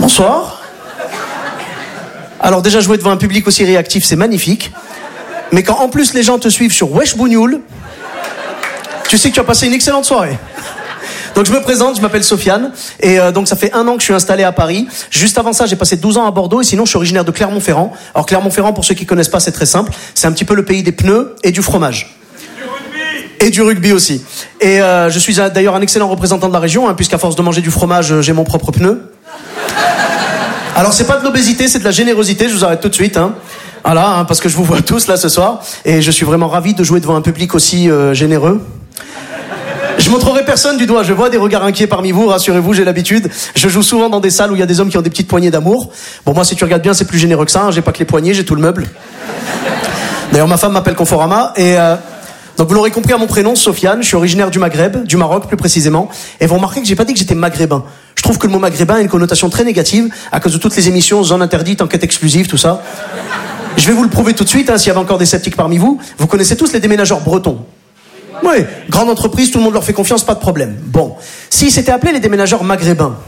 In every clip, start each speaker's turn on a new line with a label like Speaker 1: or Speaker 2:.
Speaker 1: Bonsoir. Alors déjà, jouer devant un public aussi réactif, c'est magnifique. Mais quand en plus les gens te suivent sur Wesh Bougnoul, tu sais que tu as passé une excellente soirée. Donc je me présente, je m'appelle Sofiane, et donc ça fait 1 an que je suis installé à Paris. Juste avant ça, j'ai passé 12 ans à Bordeaux, et sinon je suis originaire de Clermont-Ferrand. Alors Clermont-Ferrand, pour ceux qui connaissent pas, c'est très simple. C'est un petit peu le pays des pneus et du fromage. Et du rugby aussi. Et je suis d'ailleurs un excellent représentant de la région, puisqu'à force de manger du fromage, j'ai mon propre pneu. Alors c'est pas de l'obésité, c'est de la générosité, je vous arrête tout de suite. Voilà, parce que je vous vois tous là ce soir, et je suis vraiment ravi de jouer devant un public aussi généreux. Je montrerai personne du doigt, je vois des regards inquiets parmi vous, rassurez-vous, j'ai l'habitude. Je joue souvent dans des salles où il y a des hommes qui ont des petites poignées d'amour. Bon, moi, si tu regardes bien, c'est plus généreux que ça, j'ai pas que les poignées, j'ai tout le meuble. D'ailleurs, ma femme m'appelle Conforama, et donc vous l'aurez compris à mon prénom, Sofiane, je suis originaire du Maghreb, du Maroc plus précisément, et vous remarquez que j'ai pas dit que j'étais maghrébin. Je trouve que le mot maghrébin a une connotation très négative, à cause de toutes les émissions, zone interdite, enquête exclusive, tout ça. Je vais vous le prouver tout de suite, s'il y avait encore des sceptiques parmi vous. Vous connaissez tous les déménageurs bretons. Oui, grande entreprise, tout le monde leur fait confiance, pas de problème. Bon, s'ils s'étaient appelés les déménageurs maghrébins,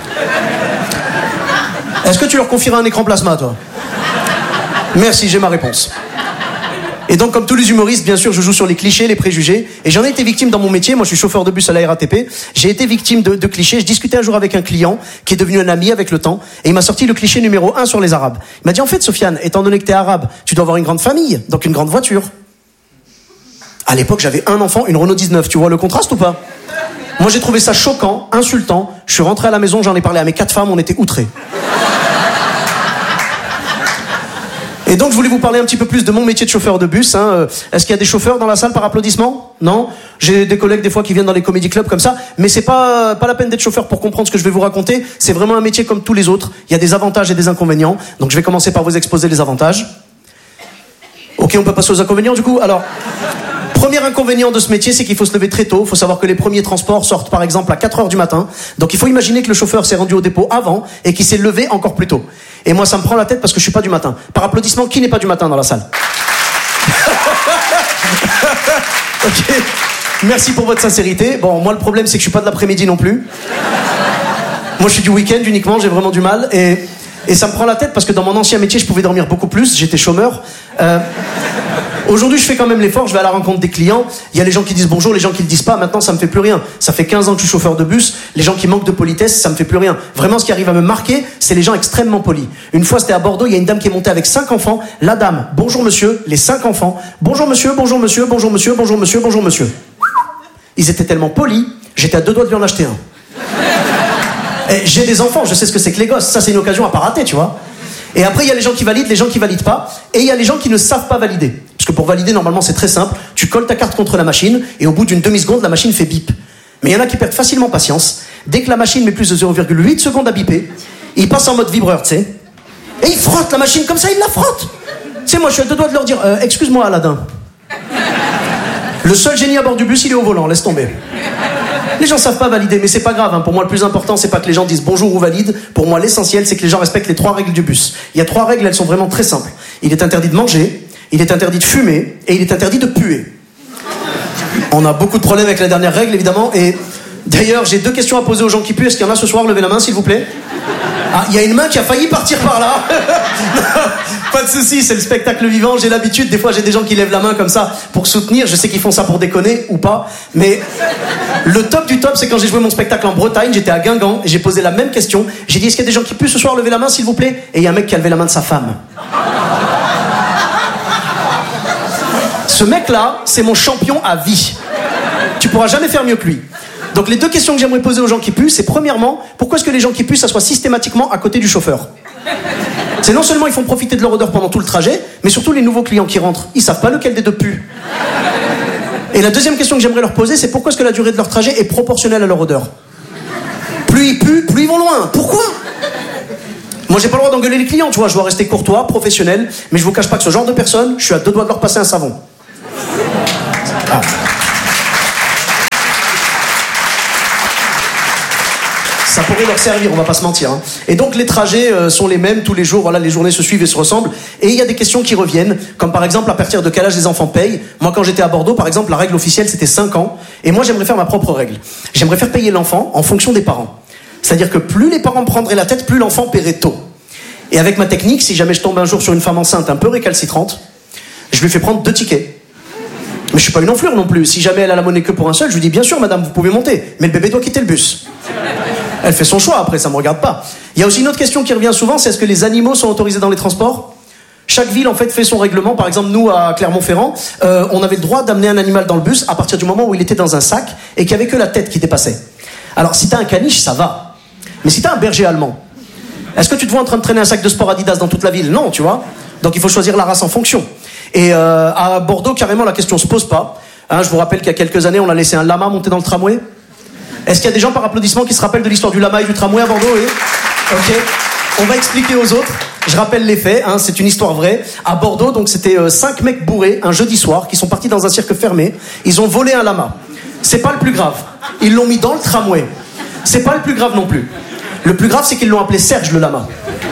Speaker 1: est-ce que tu leur confierais un écran plasma, toi? Merci, j'ai ma réponse. Et donc, comme tous les humoristes, bien sûr, je joue sur les clichés, les préjugés, et j'en ai été victime dans mon métier. Moi, je suis chauffeur de bus à la RATP. J'ai été victime de clichés. Je discutais un jour avec un client qui est devenu un ami avec le temps, et il m'a sorti le cliché numéro 1 sur les Arabes. Il m'a dit, en fait, Sofiane, étant donné que t'es arabe, tu dois avoir une grande famille, donc une grande voiture. À l'époque, j'avais un enfant, une Renault 19. Tu vois le contraste ou pas? Moi, j'ai trouvé ça choquant, insultant. Je suis rentré à la maison, j'en ai parlé à mes 4 femmes, on était outrés. Et donc, je voulais vous parler un petit peu plus de mon métier de chauffeur de bus. Est-ce qu'il y a des chauffeurs dans la salle par applaudissement? Non? J'ai des collègues des fois qui viennent dans les comédie clubs comme ça, mais c'est pas la peine d'être chauffeur pour comprendre ce que je vais vous raconter. C'est vraiment un métier comme tous les autres. Il y a des avantages et des inconvénients. Donc, je vais commencer par vous exposer les avantages. Ok, on peut passer aux inconvénients du coup. Alors, premier inconvénient de ce métier, c'est qu'il faut se lever très tôt. Il faut savoir que les premiers transports sortent par exemple à 4h du matin. Donc il faut imaginer que le chauffeur s'est rendu au dépôt avant et qu'il s'est levé encore plus tôt. Et moi, ça me prend la tête parce que je suis pas du matin. Par applaudissement, qui n'est pas du matin dans la salle? Ok. Merci pour votre sincérité. Bon, moi, le problème, c'est que je suis pas de l'après-midi non plus. Moi, je suis du week-end uniquement, j'ai vraiment du mal. Et ça me prend la tête parce que dans mon ancien métier, je pouvais dormir beaucoup plus. J'étais chômeur. Aujourd'hui, je fais quand même l'effort. Je vais à la rencontre des clients. Il y a les gens qui disent bonjour, les gens qui le disent pas. Maintenant, ça me fait plus rien. Ça fait 15 ans que je suis chauffeur de bus. Les gens qui manquent de politesse, ça me fait plus rien. Vraiment, ce qui arrive à me marquer, c'est les gens extrêmement polis. Une fois, c'était à Bordeaux. Il y a une dame qui est montée avec 5 enfants. La dame, bonjour monsieur. Les 5 enfants, bonjour monsieur, bonjour monsieur, bonjour monsieur, bonjour monsieur, bonjour monsieur. Ils étaient tellement polis, j'étais à 2 doigts de lui en acheter un. Et j'ai des enfants, je sais ce que c'est que les gosses. Ça, c'est une occasion à pas rater, tu vois. Et après, il y a les gens qui valident, les gens qui valident pas. Et il y a les gens qui ne savent pas valider. Parce que pour valider, normalement, c'est très simple. Tu colles ta carte contre la machine, et au bout d'une demi-seconde, la machine fait bip. Mais il y en a qui perdent facilement patience. Dès que la machine met plus de 0,8 secondes à biper, ils passent en mode vibreur, tu sais. Et ils frottent la machine comme ça, ils la frottent. Tu sais, moi, je suis à 2 doigts de leur dire, excuse-moi, Aladdin. Le seul génie à bord du bus, il est au volant, laisse tomber. Les gens savent pas valider, mais c'est pas grave. Pour moi, le plus important, c'est pas que les gens disent bonjour ou valident. Pour moi, l'essentiel, c'est que les gens respectent les 3 règles du bus. Il y a 3 règles, elles sont vraiment très simples. Il est interdit de manger, il est interdit de fumer, et il est interdit de puer. On a beaucoup de problèmes avec la dernière règle, évidemment, et d'ailleurs, j'ai 2 questions à poser aux gens qui puent. Est-ce qu'il y en a ce soir? Levez la main, s'il vous plaît. Ah, il y a une main qui a failli partir par là. Pas de soucis, c'est le spectacle vivant, j'ai l'habitude. Des fois, j'ai des gens qui lèvent la main comme ça pour soutenir. Je sais qu'ils font ça pour déconner ou pas. Mais le top du top, c'est quand j'ai joué mon spectacle en Bretagne, j'étais à Guingamp et j'ai posé la même question. J'ai dit, est-ce qu'il y a des gens qui puent ce soir? Levez la main, s'il vous plaît. Et il y a un mec qui a levé la main de sa femme. Ce mec-là, c'est mon champion à vie. Tu pourras jamais faire mieux que lui. Donc les 2 questions que j'aimerais poser aux gens qui puent, c'est premièrement, pourquoi est-ce que les gens qui puent s'assoient systématiquement à côté du chauffeur? C'est non seulement ils font profiter de leur odeur pendant tout le trajet, mais surtout les nouveaux clients qui rentrent, ils savent pas lequel des 2 pue. Et la deuxième question que j'aimerais leur poser, c'est pourquoi est-ce que la durée de leur trajet est proportionnelle à leur odeur? Plus ils puent, plus ils vont loin. Pourquoi? Moi j'ai pas le droit d'engueuler les clients, tu vois, je dois rester courtois, professionnel, mais je vous cache pas que ce genre de personnes, je suis à 2 doigts de leur passer un savon. Ah. Ça pourrait leur servir, on va pas se mentir. Et donc les trajets sont les mêmes tous les jours, voilà, les journées se suivent et se ressemblent. Et il y a des questions qui reviennent, comme par exemple à partir de quel âge les enfants payent. Moi quand j'étais à Bordeaux, par exemple, la règle officielle c'était 5 ans. Et moi j'aimerais faire ma propre règle. J'aimerais faire payer l'enfant en fonction des parents. C'est-à-dire que plus les parents prendraient la tête, plus l'enfant paierait tôt. Et avec ma technique, si jamais je tombe un jour sur une femme enceinte un peu récalcitrante, je lui fais prendre 2 tickets. Mais je suis pas une enflure non plus. Si jamais elle a la monnaie que pour un seul, je lui dis bien sûr madame, vous pouvez monter, mais le bébé doit quitter le bus. Elle fait son choix, après ça me regarde pas. Il y a aussi une autre question qui revient souvent, c'est est-ce que les animaux sont autorisés dans les transports ? Chaque ville en fait fait son règlement. Par exemple nous à Clermont-Ferrand, on avait le droit d'amener un animal dans le bus à partir du moment où il était dans un sac et qu'il n'y avait que la tête qui dépassait. Alors si t'as un caniche, ça va. Mais si t'as un berger allemand, est-ce que tu te vois en train de traîner un sac de sport Adidas dans toute la ville ? Non, tu vois. Donc il faut choisir la race en fonction. Et à Bordeaux, carrément, la question se pose pas. Hein, je vous rappelle qu'il y a quelques années, on a laissé un lama monter dans le tramway. Est-ce qu'il y a des gens par applaudissement qui se rappellent de l'histoire du lama et du tramway à Bordeaux ? Oui. Ok. On va expliquer aux autres. Je rappelle les faits, hein, c'est une histoire vraie. À Bordeaux, donc c'était 5 mecs bourrés un jeudi soir qui sont partis dans un cirque fermé. Ils ont volé un lama. C'est pas le plus grave. Ils l'ont mis dans le tramway. C'est pas le plus grave non plus. Le plus grave, c'est qu'ils l'ont appelé Serge le lama.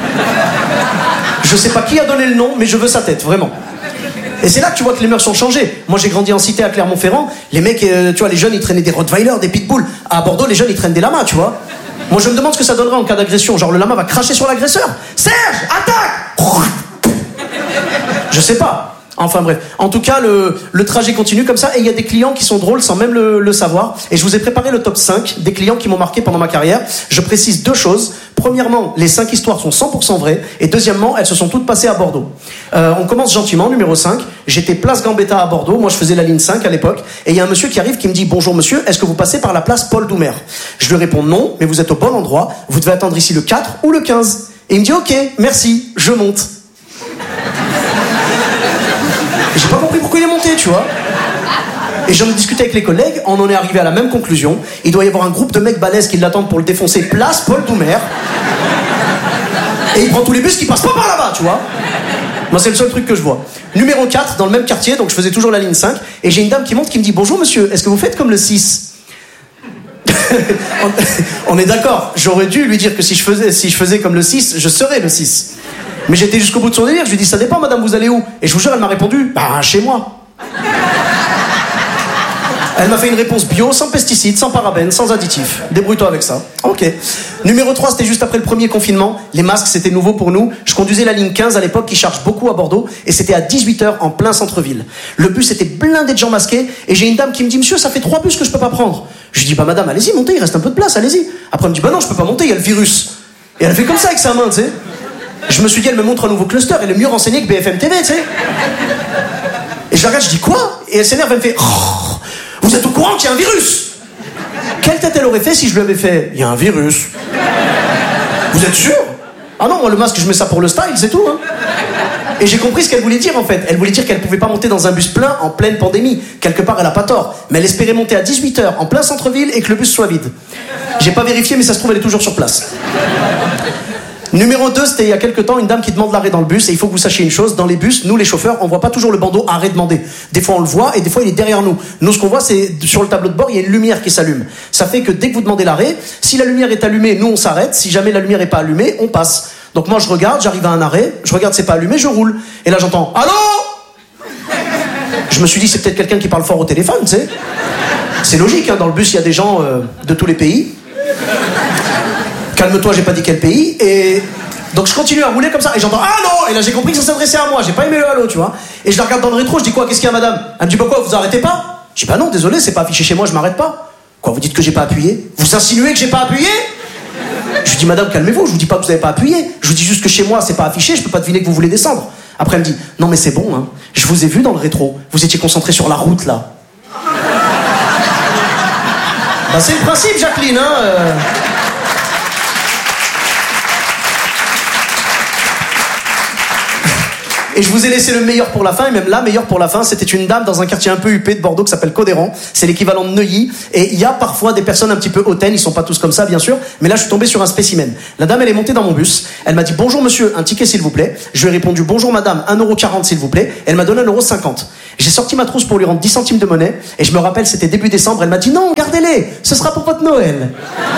Speaker 1: Je sais pas qui a donné le nom, mais je veux sa tête, vraiment. Et c'est là que tu vois que les mœurs sont changées. Moi, j'ai grandi en cité à Clermont-Ferrand. Les mecs, tu vois, les jeunes, ils traînaient des Rottweiler, des Pitbull. À Bordeaux, les jeunes, ils traînent des lamas, tu vois. Moi, je me demande ce que ça donnerait en cas d'agression. Genre, le lama va cracher sur l'agresseur. Serge, attaque! Je sais pas. Enfin bref. En tout cas, le trajet continue comme ça. Et il y a des clients qui sont drôles sans même le savoir. Et je vous ai préparé le top 5 des clients qui m'ont marqué pendant ma carrière. Je précise 2 choses. Premièrement, les 5 histoires sont 100% vraies. Et deuxièmement, elles se sont toutes passées à Bordeaux. On commence gentiment, numéro 5. J'étais place Gambetta à Bordeaux. Moi, je faisais la ligne 5 à l'époque. Et il y a un monsieur qui arrive qui me dit « Bonjour monsieur, est-ce que vous passez par la place Paul Doumer ?» Je lui réponds « Non, mais vous êtes au bon endroit. Vous devez attendre ici le 4 ou le 15. » Et il me dit « Ok, merci, je monte. » J'ai pas compris pourquoi il est monté, tu vois. Et j'en ai discuté avec les collègues, on en est arrivé à la même conclusion. Il doit y avoir un groupe de mecs balèzes qui l'attendent pour le défoncer place Paul Doumer. Et il prend tous les bus qui passent pas par là-bas, tu vois. Moi, c'est le seul truc que je vois. Numéro 4, dans le même quartier, donc je faisais toujours la ligne 5. Et j'ai une dame qui monte qui me dit « Bonjour monsieur, est-ce que vous faites comme le 6 ?» On est d'accord, j'aurais dû lui dire que si je faisais comme le 6, je serais le 6. Mais j'étais jusqu'au bout de son délire, je lui ai dit « Ça dépend madame, vous allez où ?» Et je vous jure, elle m'a répondu « Bah, chez moi. » Elle m'a fait une réponse bio, sans pesticides, sans parabènes, sans additifs. Débrouille-toi avec ça. Ok. Numéro 3, c'était juste après le premier confinement. Les masques, c'était nouveau pour nous. Je conduisais la ligne 15 à l'époque, qui charge beaucoup à Bordeaux, et c'était à 18h en plein centre-ville. Le bus était blindé de gens masqués, et j'ai une dame qui me dit « Monsieur, ça fait 3 bus que je peux pas prendre. » Je lui dis « Bah madame, allez-y, montez, il reste un peu de place, allez-y. » Après, elle me dit « Bah non, je peux pas monter, il y a le virus. » Et elle fait comme ça avec sa main, tu sais. Je me suis dit, elle me montre un nouveau cluster, elle est mieux renseignée que BFM TV, tu sais. Et je la regarde, je dis quoi ? Et elle s'énerve, elle me fait oh, vous êtes au courant qu'il y a un virus ? Quelle tête elle aurait fait si je lui avais fait il y a un virus ? Vous êtes sûr ? Ah non, moi le masque, je mets ça pour le style, c'est tout, hein. Et j'ai compris ce qu'elle voulait dire en fait. Elle voulait dire qu'elle pouvait pas monter dans un bus plein en pleine pandémie. Quelque part, elle a pas tort. Mais elle espérait monter à 18h en plein centre-ville et que le bus soit vide. J'ai pas vérifié, mais ça se trouve, elle est toujours sur place. Numéro 2, c'était il y a quelques temps, une dame qui demande l'arrêt dans le bus. Et il faut que vous sachiez une chose, dans les bus, nous les chauffeurs, on voit pas toujours le bandeau arrêt demandé. Des fois on le voit et des fois il est derrière nous. Nous ce qu'on voit, c'est sur le tableau de bord, il y a une lumière qui s'allume. Ça fait que dès que vous demandez l'arrêt, si la lumière est allumée, nous on s'arrête. Si jamais la lumière est pas allumée, on passe. Donc moi je regarde, j'arrive à un arrêt, je regarde c'est pas allumé, je roule. Et là j'entends « Allô ?» Je me suis dit c'est peut-être quelqu'un qui parle fort au téléphone, tu sais. C'est logique, hein, dans le bus il y a des gens de tous les pays. Calme-toi, j'ai pas dit quel pays. Et donc je continue à rouler comme ça et j'entends ah non. Et là j'ai compris que ça s'adressait à moi. J'ai pas aimé le allô, tu vois. Et je la regarde dans le rétro. Je dis quoi ? Qu'est-ce qu'il y a, madame ? Elle me dit bah quoi ? Vous arrêtez pas ? Je dis bah non, désolé, c'est pas affiché chez moi, je m'arrête pas. Quoi ? Vous dites que j'ai pas appuyé ? Vous insinuez que j'ai pas appuyé ? Je lui dis madame, calmez-vous. Je vous dis pas que vous avez pas appuyé. Je vous dis juste que chez moi c'est pas affiché. Je peux pas deviner que vous voulez descendre. Après elle me dit non mais c'est bon, hein. Je vous ai vu dans le rétro. Vous étiez concentré sur la route là. Bah c'est le principe, Jacqueline, hein. Et je vous ai laissé le meilleur pour la fin, et même la meilleure pour la fin, c'était une dame dans un quartier un peu huppé de Bordeaux qui s'appelle Codéran. C'est l'équivalent de Neuilly. Et il y a parfois des personnes un petit peu hautaines, ils sont pas tous comme ça, bien sûr. Mais là, je suis tombé sur un spécimen. La dame, elle est montée dans mon bus. Elle m'a dit bonjour monsieur, un ticket s'il vous plaît. Je lui ai répondu bonjour madame, 1,40€ s'il vous plaît. Elle m'a donné 1,50€. J'ai sorti ma trousse pour lui rendre 10 centimes de monnaie. Et je me rappelle, c'était début décembre. Elle m'a dit non, gardez-les, ce sera pour votre Noël.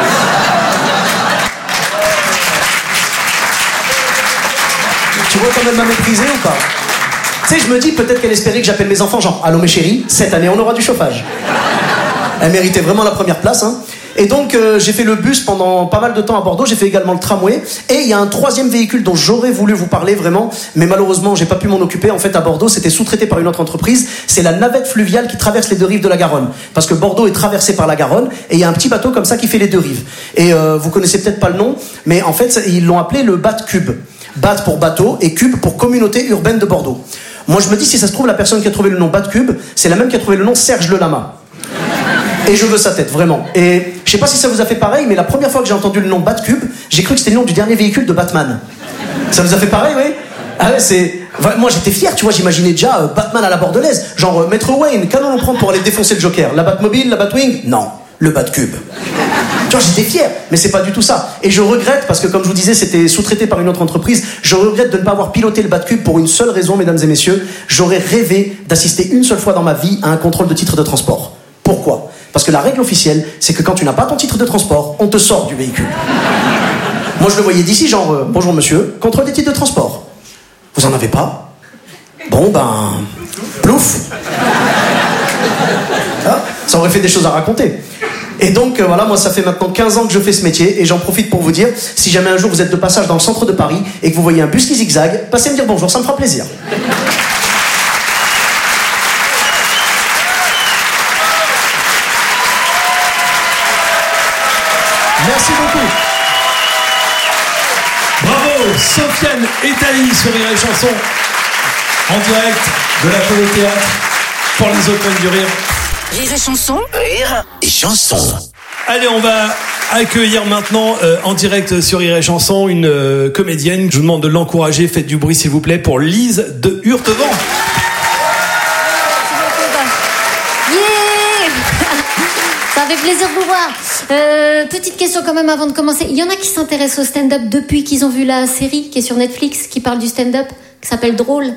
Speaker 1: Tu vois quand elle m'a méprisé ou pas ? Tu sais, je me dis peut-être qu'elle espérait que j'appelle mes enfants genre « Allô mes chéris, cette année on aura du chauffage ». Elle méritait vraiment la première place, hein. Et donc j'ai fait le bus pendant pas mal de temps à Bordeaux, j'ai fait également le tramway, et il y a un troisième véhicule dont j'aurais voulu vous parler vraiment, mais malheureusement j'ai pas pu m'en occuper. En fait à Bordeaux c'était sous-traité par une autre entreprise, c'est la navette fluviale qui traverse les deux rives de la Garonne, parce que Bordeaux est traversé par la Garonne, et il y a un petit bateau comme ça qui fait les deux rives. Et vous connaissez peut-être pas le nom, mais en fait ils l'ont appelé le BAT Cube. BAT pour bateau et Cube pour communauté urbaine de Bordeaux. Moi je me dis, si ça se trouve la personne qui a trouvé le nom BAT Cube, c'est la même qui a trouvé le nom Serge Le Lama. Et je veux sa tête, vraiment. Et je sais pas si ça vous a fait pareil, mais la première fois que j'ai entendu le nom Batcube, j'ai cru que c'était le nom du dernier véhicule de Batman. Ça vous a fait pareil, oui? Ah ouais, c'est... Enfin, moi j'étais fier, tu vois, j'imaginais déjà Batman à la bordelaise. Genre, Maître Wayne, qu'allons-nous prendre pour aller défoncer le Joker? La Batmobile, la Batwing? Non, le Batcube. Tu vois, j'étais fier, mais c'est pas du tout ça. Et je regrette, parce que comme je vous disais, c'était sous-traité par une autre entreprise, je regrette de ne pas avoir piloté le Batcube pour une seule raison, mesdames et messieurs. J'aurais rêvé d'assister une seule fois dans ma vie à un contrôle de titre de transport. Pourquoi? Parce que la règle officielle, c'est que quand tu n'as pas ton titre de transport, on te sort du véhicule. Moi, je le voyais d'ici, genre, bonjour monsieur, contrôle des titres de transport. Vous en avez pas? Bon, ben, plouf. Ah, ça aurait fait des choses à raconter. Et donc, voilà, moi, ça fait maintenant 15 ans que je fais ce métier, et j'en profite pour vous dire, si jamais un jour vous êtes de passage dans le centre de Paris, et que vous voyez un bus qui zigzague, passez me dire bonjour, ça me fera plaisir. Merci beaucoup.
Speaker 2: Bravo, Sofiane et Thaïs sur Rire et Chanson, en direct de la Pôle au Théâtre pour les Open du Rire.
Speaker 3: Rire et Chanson.
Speaker 4: Rire et Chanson.
Speaker 2: Allez, on va accueillir maintenant en direct sur Rire et Chanson une comédienne. Je vous demande de l'encourager. Faites du bruit s'il vous plaît pour Lise de Hurtevent.
Speaker 5: Ça fait plaisir de vous voir. Petite question quand même avant de commencer. Il y en a qui s'intéressent au stand-up depuis qu'ils ont vu la série qui est sur Netflix, qui parle du stand-up, qui s'appelle Drôle.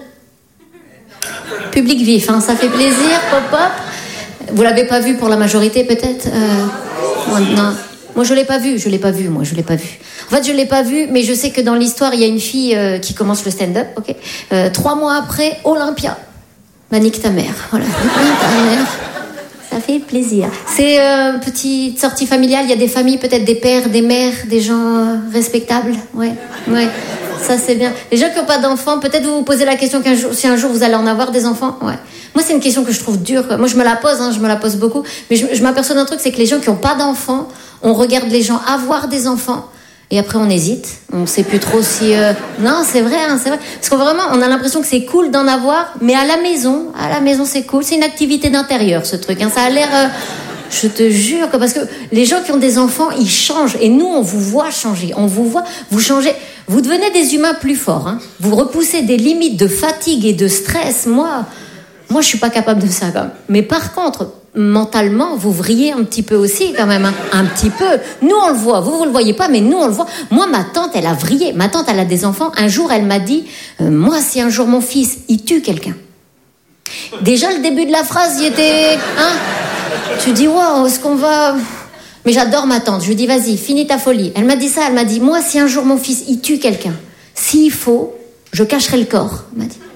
Speaker 5: Public vif, hein, ça fait plaisir, pop-up. Vous l'avez pas vu pour la majorité peut-être non. Moi je l'ai pas vu. En fait je l'ai pas vu, mais je sais que dans l'histoire il y a une fille qui commence le stand-up, ok. 3 mois après, Olympia. Bah nique ta mère, voilà. Nique ta mère. Ça fait plaisir. C'est une petite sortie familiale. Il y a des familles, peut-être des pères, des mères, des gens respectables. Ouais. Ça, c'est bien. Les gens qui n'ont pas d'enfants, peut-être vous vous posez la question si un jour vous allez en avoir des enfants. Ouais. Moi, c'est une question que je trouve dure. Moi, je me la pose beaucoup. Mais je m'aperçois d'un truc, c'est que les gens qui n'ont pas d'enfants, on regarde les gens avoir des enfants. Et après, on hésite. On ne sait plus trop si... Non, c'est vrai. Parce que vraiment, on a l'impression que c'est cool d'en avoir, mais à la maison, c'est cool. C'est une activité d'intérieur, ce truc. Hein. Ça a l'air... Je te jure que... Parce que les gens qui ont des enfants, ils changent. Et nous, on vous voit changer. On vous voit... Vous changez... Vous devenez des humains plus forts. Hein. Vous repoussez des limites de fatigue et de stress. Moi, je suis pas capable de ça, quand même. Mais par contre... mentalement, vous vrillez un petit peu aussi, quand même, hein. Un petit peu. Nous, on le voit. Vous le voyez pas, mais nous, on le voit. Moi, ma tante, elle a vrillé. Ma tante, elle a des enfants. Un jour, elle m'a dit, moi, si un jour mon fils, il tue quelqu'un. Déjà, le début de la phrase, il était, hein. Tu dis, waouh, est-ce qu'on va... Mais j'adore ma tante. Je lui dis, vas-y, finis ta folie. Elle m'a dit ça. Elle m'a dit, moi, si un jour mon fils, il tue quelqu'un, s'il faut, je cacherai le corps. Elle m'a dit.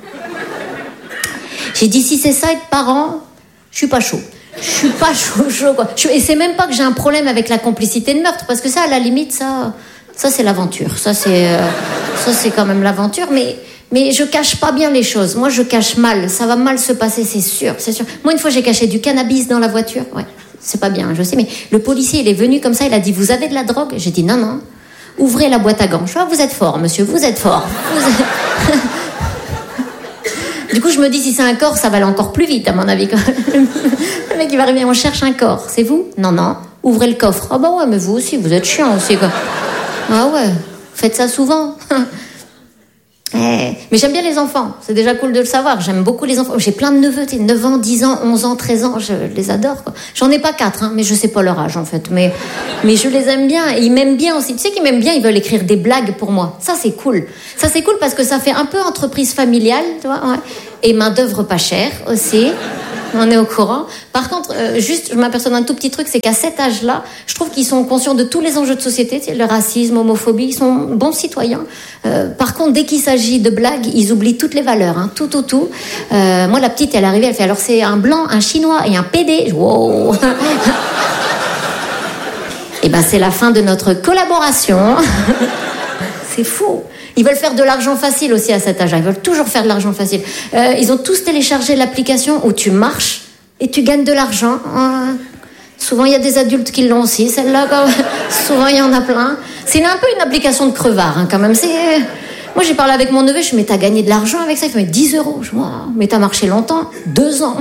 Speaker 5: J'ai dit, si c'est ça, être parent, je suis pas chaud. Je suis pas chaud, quoi. Et c'est même pas que j'ai un problème avec la complicité de meurtre, parce que ça, à la limite, ça c'est l'aventure. Ça, c'est quand même l'aventure, mais je cache pas bien les choses. Moi, je cache mal. Ça va mal se passer, c'est sûr. Moi, une fois, j'ai caché du cannabis dans la voiture. Ouais, c'est pas bien, je sais, mais le policier, il est venu comme ça, il a dit, vous avez de la drogue? J'ai dit, non. Ouvrez la boîte à gants. Je vois, vous êtes fort, monsieur, vous êtes fort. Du coup, je me dis, si c'est un corps, ça va aller encore plus vite, à mon avis. Le mec, il va arriver, on cherche un corps. C'est vous? Non. Ouvrez le coffre. Ah bah ouais, mais vous aussi, vous êtes chiant aussi, quoi. Ah ouais, faites ça souvent. Mais j'aime bien les enfants, c'est déjà cool de le savoir. J'aime beaucoup les enfants. J'ai plein de neveux, 9 ans, 10 ans, 11 ans, 13 ans, je les adore, quoi. J'en ai pas 4, hein, mais je sais pas leur âge, en fait. Mais je les aime bien, et ils m'aiment bien aussi. Tu sais qu'ils m'aiment bien, ils veulent écrire des blagues pour moi. Ça, c'est cool. Ça, c'est cool parce que ça fait un peu entreprise familiale, tu vois, ouais. Et main d'œuvre pas chère aussi. On est au courant. Par contre, juste, je m'aperçois d'un tout petit truc, c'est qu'à cet âge-là, je trouve qu'ils sont conscients de tous les enjeux de société, le racisme, l'homophobie, ils sont bons citoyens. Par contre, dès qu'il s'agit de blagues, ils oublient toutes les valeurs, hein, tout. Moi, la petite, elle est arrivée, elle fait, alors c'est un blanc, un chinois et un PD. Wow. Eh ben, c'est la fin de notre collaboration. C'est fou. Ils veulent faire de l'argent facile aussi à cet âge-là. Ils veulent toujours faire de l'argent facile. Ils ont tous téléchargé l'application où tu marches et tu gagnes de l'argent. Souvent, il y a des adultes qui l'ont aussi. Celle-là, souvent, il y en a plein. C'est un peu une application de crevard, quand même. Moi, j'ai parlé avec mon neveu. Je me dis, mais t'as gagné de l'argent avec ça? Il fait, mais 10 €. Je dis, mais t'as marché longtemps? 2 ans.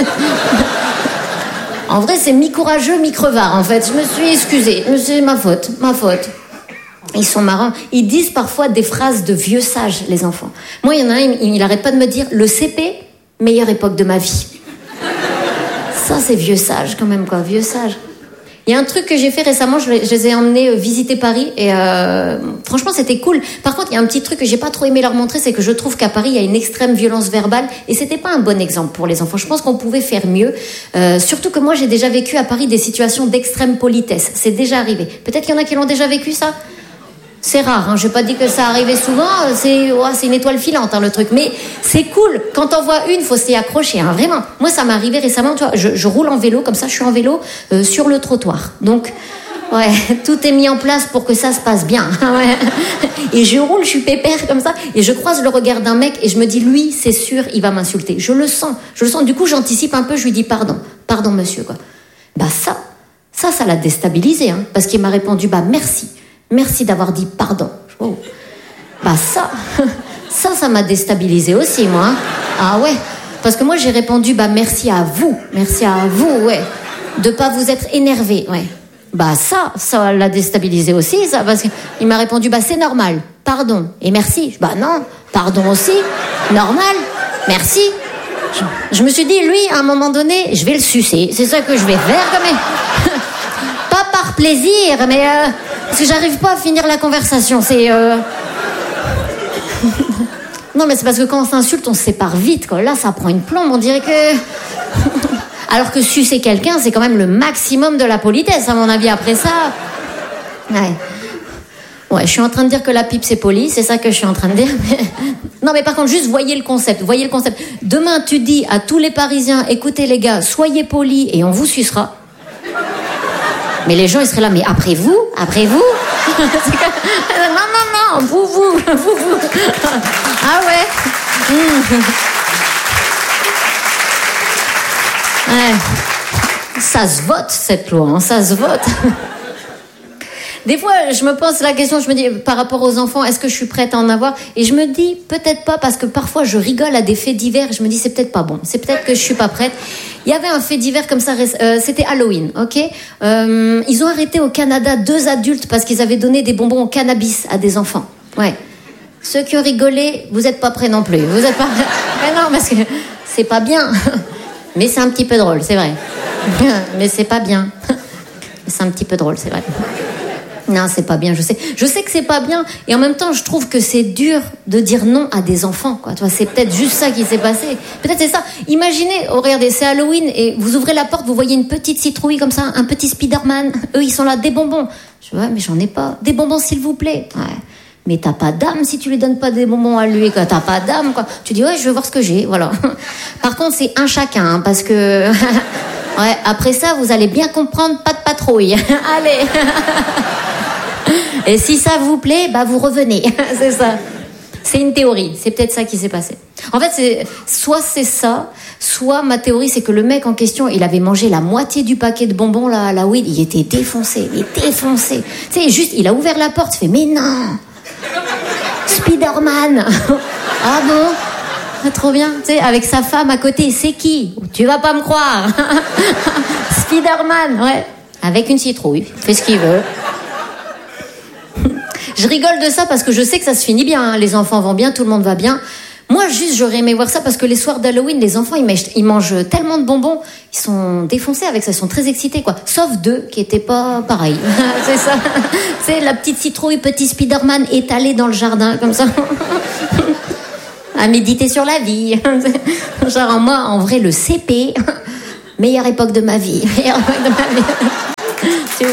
Speaker 5: En vrai, c'est mi-courageux, mi-crevard, en fait. Je me suis excusée. C'est ma faute. Ils sont marrants. Ils disent parfois des phrases de vieux sages, les enfants. Moi, il y en a un, il arrête pas de me dire « Le CP, meilleure époque de ma vie ». Ça, c'est vieux sage, quand même, quoi. Vieux sage. Il y a un truc que j'ai fait récemment, je les ai emmenés visiter Paris et franchement c'était cool. Par contre il y a un petit truc que j'ai pas trop aimé leur montrer, c'est que je trouve qu'à Paris il y a une extrême violence verbale et c'était pas un bon exemple pour les enfants. Je pense qu'on pouvait faire mieux, surtout que moi j'ai déjà vécu à Paris des situations d'extrême politesse. C'est déjà arrivé. Peut-être qu'il y en a qui l'ont déjà vécu ça. C'est rare, hein. Je vais pas dire que ça arrivait souvent, c'est une étoile filante, hein, le truc. Mais c'est cool, quand t'en vois une, faut s'y accrocher, hein, vraiment. Moi, ça m'est arrivé récemment, tu vois, je roule en vélo, comme ça, je suis en vélo sur le trottoir. Donc, ouais, tout est mis en place pour que ça se passe bien. Ouais. Et je roule, je suis pépère comme ça, et je croise le regard d'un mec, et je me dis, lui, c'est sûr, il va m'insulter. Je le sens. Du coup, j'anticipe un peu, je lui dis, pardon monsieur, quoi. Bah ça l'a déstabilisé, hein, parce qu'il m'a répondu, merci d'avoir dit pardon. Oh. Bah ça m'a déstabilisé aussi, moi. Ah ouais, parce que moi j'ai répondu merci à vous, ouais, de pas vous être énervé, ouais. Bah ça l'a déstabilisé aussi, ça, parce qu'il m'a répondu c'est normal, pardon et merci. Bah non, pardon aussi, normal, merci. Je me suis dit lui à un moment donné, je vais le sucer, c'est ça que je vais faire quand même. Pas par plaisir, mais parce que j'arrive pas à finir la conversation. Non, mais c'est parce que quand on s'insulte, on se sépare vite, quoi. Là, ça prend une plombe, on dirait que... Alors que sucer quelqu'un, c'est quand même le maximum de la politesse, à mon avis, après ça. Ouais, je suis en train de dire que la pipe, c'est poli, c'est ça que je suis en train de dire. Non, mais par contre, juste voyez le concept. Demain, tu dis à tous les Parisiens, écoutez les gars, soyez polis et on vous sucera. Mais les gens, ils seraient là, mais après vous Non, vous. Ah ouais. Ouais. Ça se vote, cette loi, hein, ça se vote. Des fois, je me pose la question, je me dis, par rapport aux enfants, est-ce que je suis prête à en avoir? Et je me dis, peut-être pas, parce que parfois, je rigole à des faits divers, et je me dis, c'est peut-être pas bon, c'est peut-être que je suis pas prête. Il y avait un fait divers comme ça, c'était Halloween, ok? Ils ont arrêté au Canada 2 adultes parce qu'ils avaient donné des bonbons au cannabis à des enfants. Ouais. Ceux qui ont rigolé, vous êtes pas prêts non plus. Vous êtes pas prêts. Mais non, parce que c'est pas bien. Mais c'est un petit peu drôle, c'est vrai. Mais c'est pas bien. C'est un petit peu drôle, c'est vrai. Non, c'est pas bien, je sais. Je sais que c'est pas bien, et en même temps, je trouve que c'est dur de dire non à des enfants, quoi. Tu vois, c'est peut-être juste ça qui s'est passé. Peut-être c'est ça. Imaginez, regardez, c'est Halloween, et vous ouvrez la porte, vous voyez une petite citrouille comme ça, un petit Spider-Man. Eux, ils sont là, des bonbons. Je dis, ouais, mais j'en ai pas. Des bonbons, s'il vous plaît. Ouais. Mais t'as pas d'âme si tu lui donnes pas des bonbons à lui, quoi. T'as pas d'âme, quoi. Tu dis, ouais, je veux voir ce que j'ai, voilà. Par contre, c'est un chacun, hein, parce que... Ouais, après ça, vous allez bien comprendre, pas de patrouille. Allez. Et si ça vous plaît, vous revenez. C'est ça. C'est une théorie. C'est peut-être ça qui s'est passé. En fait, soit c'est ça, soit ma théorie, c'est que le mec en question, il avait mangé la moitié du paquet de bonbons là, à la weed. Il était défoncé. Tu sais, juste, il a ouvert la porte, il fait, mais non, Spider-Man. Ah bon? Trop bien. Tu sais, avec sa femme à côté, c'est qui? Tu vas pas me croire. Spider-Man, ouais. Avec une citrouille. Fait ce qu'il veut. Je rigole de ça parce que je sais que ça se finit bien, hein. Les enfants vont bien, tout le monde va bien. Moi, juste, j'aurais aimé voir ça parce que les soirs d'Halloween, les enfants, ils mangent tellement de bonbons, ils sont défoncés avec ça, ils sont très excités, quoi. Sauf 2 qui étaient pas pareils. C'est ça. C'est la petite citrouille, petit Spider-Man étalé dans le jardin, comme ça. À méditer sur la vie. Genre, moi, en vrai, le CP, meilleure époque de ma vie. Meilleure époque de ma vie.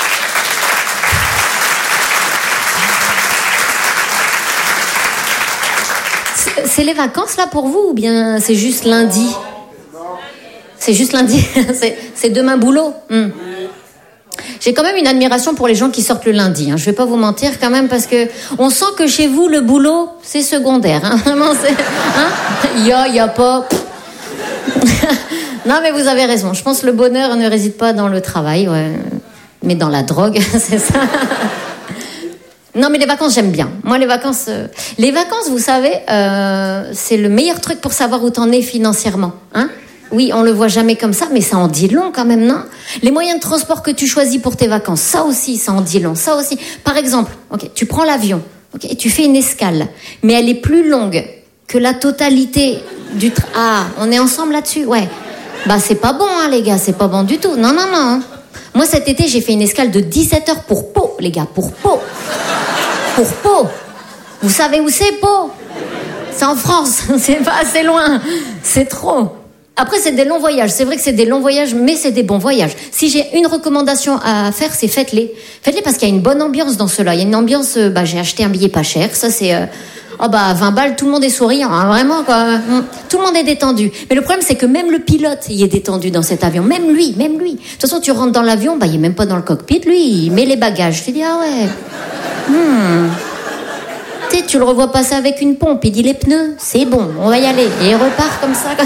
Speaker 5: C'est les vacances là pour vous ou bien c'est juste lundi? C'est juste lundi. C'est demain boulot. J'ai quand même une admiration pour les gens qui sortent le lundi. Je vais pas vous mentir quand même parce que on sent que chez vous le boulot c'est secondaire. Vraiment, y a pas. Non mais vous avez raison. Je pense que le bonheur ne réside pas dans le travail, ouais, mais dans la drogue, c'est ça. Non mais les vacances j'aime bien. Moi les vacances, vous savez, c'est le meilleur truc pour savoir où t'en es financièrement. Oui, on le voit jamais comme ça, mais ça en dit long quand même, non? Les moyens de transport que tu choisis pour tes vacances, ça aussi, ça en dit long. Ça aussi. Par exemple, tu prends l'avion, et tu fais une escale, mais elle est plus longue que la totalité du on est ensemble là-dessus, ouais. Bah c'est pas bon, les gars, c'est pas bon du tout. Non. Moi cet été, j'ai fait une escale de 17 heures pour Pau, les gars, pour Pau. Pour Pau. Vous savez où c'est Pau? C'est en France, c'est pas assez loin. C'est trop. Après, c'est des longs voyages. C'est vrai que c'est des longs voyages, mais c'est des bons voyages. Si j'ai une recommandation à faire, c'est faites-les. Faites-les parce qu'il y a une bonne ambiance dans cela. Il y a une ambiance, j'ai acheté un billet pas cher. Ça, c'est, 20 balles, tout le monde est souriant, vraiment, quoi. Tout le monde est détendu. Mais le problème, c'est que même le pilote, il est détendu dans cet avion. Même lui. De toute façon, tu rentres dans l'avion, il est même pas dans le cockpit. Lui, il met les bagages. Tu dis, ah ouais. Tu le revois passer avec une pompe. Il dit, les pneus, c'est bon, on va y aller. Et il repart comme ça.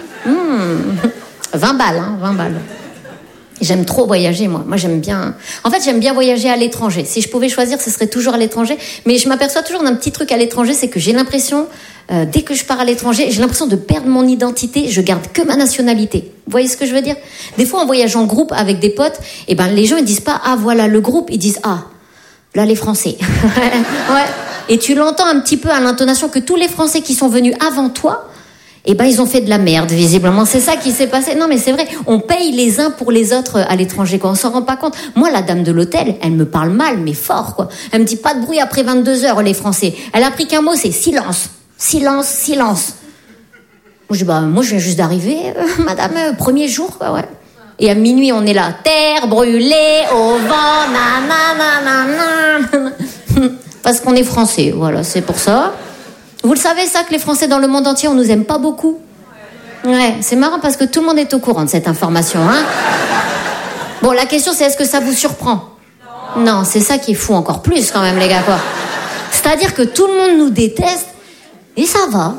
Speaker 5: 20 balles, 20 balles. J'aime trop voyager, moi. Moi, j'aime bien... En fait, j'aime bien voyager à l'étranger. Si je pouvais choisir, ce serait toujours à l'étranger. Mais je m'aperçois toujours d'un petit truc à l'étranger, c'est que j'ai l'impression, dès que je pars à l'étranger, j'ai l'impression de perdre mon identité. Je garde que ma nationalité. Vous voyez ce que je veux dire? Des fois, en voyage en groupe avec des potes, les gens, ils disent pas, voilà, le groupe. Ils disent, là, les Français. Ouais. Et tu l'entends un petit peu à l'intonation que tous les Français qui sont venus avant toi, ils ont fait de la merde, visiblement. C'est ça qui s'est passé. Non, mais c'est vrai. On paye les uns pour les autres à l'étranger, quoi. On s'en rend pas compte. Moi, la dame de l'hôtel, elle me parle mal, mais fort, quoi. Elle me dit pas de bruit après 22 heures, les Français. Elle a appris qu'un mot, c'est silence. Silence, silence. Moi, je dis, moi, je viens juste d'arriver, madame, premier jour, quoi, ouais. Et à minuit, on est là. Terre brûlée au vent, nanana. Parce qu'on est français, voilà, c'est pour ça. Vous le savez, ça, que les Français dans le monde entier, on nous aime pas beaucoup? Ouais, c'est marrant parce que tout le monde est au courant de cette information, Bon, la question, c'est est-ce que ça vous surprend? Non, c'est ça qui est fou encore plus, quand même, les gars, quoi. C'est-à-dire que tout le monde nous déteste, et ça va.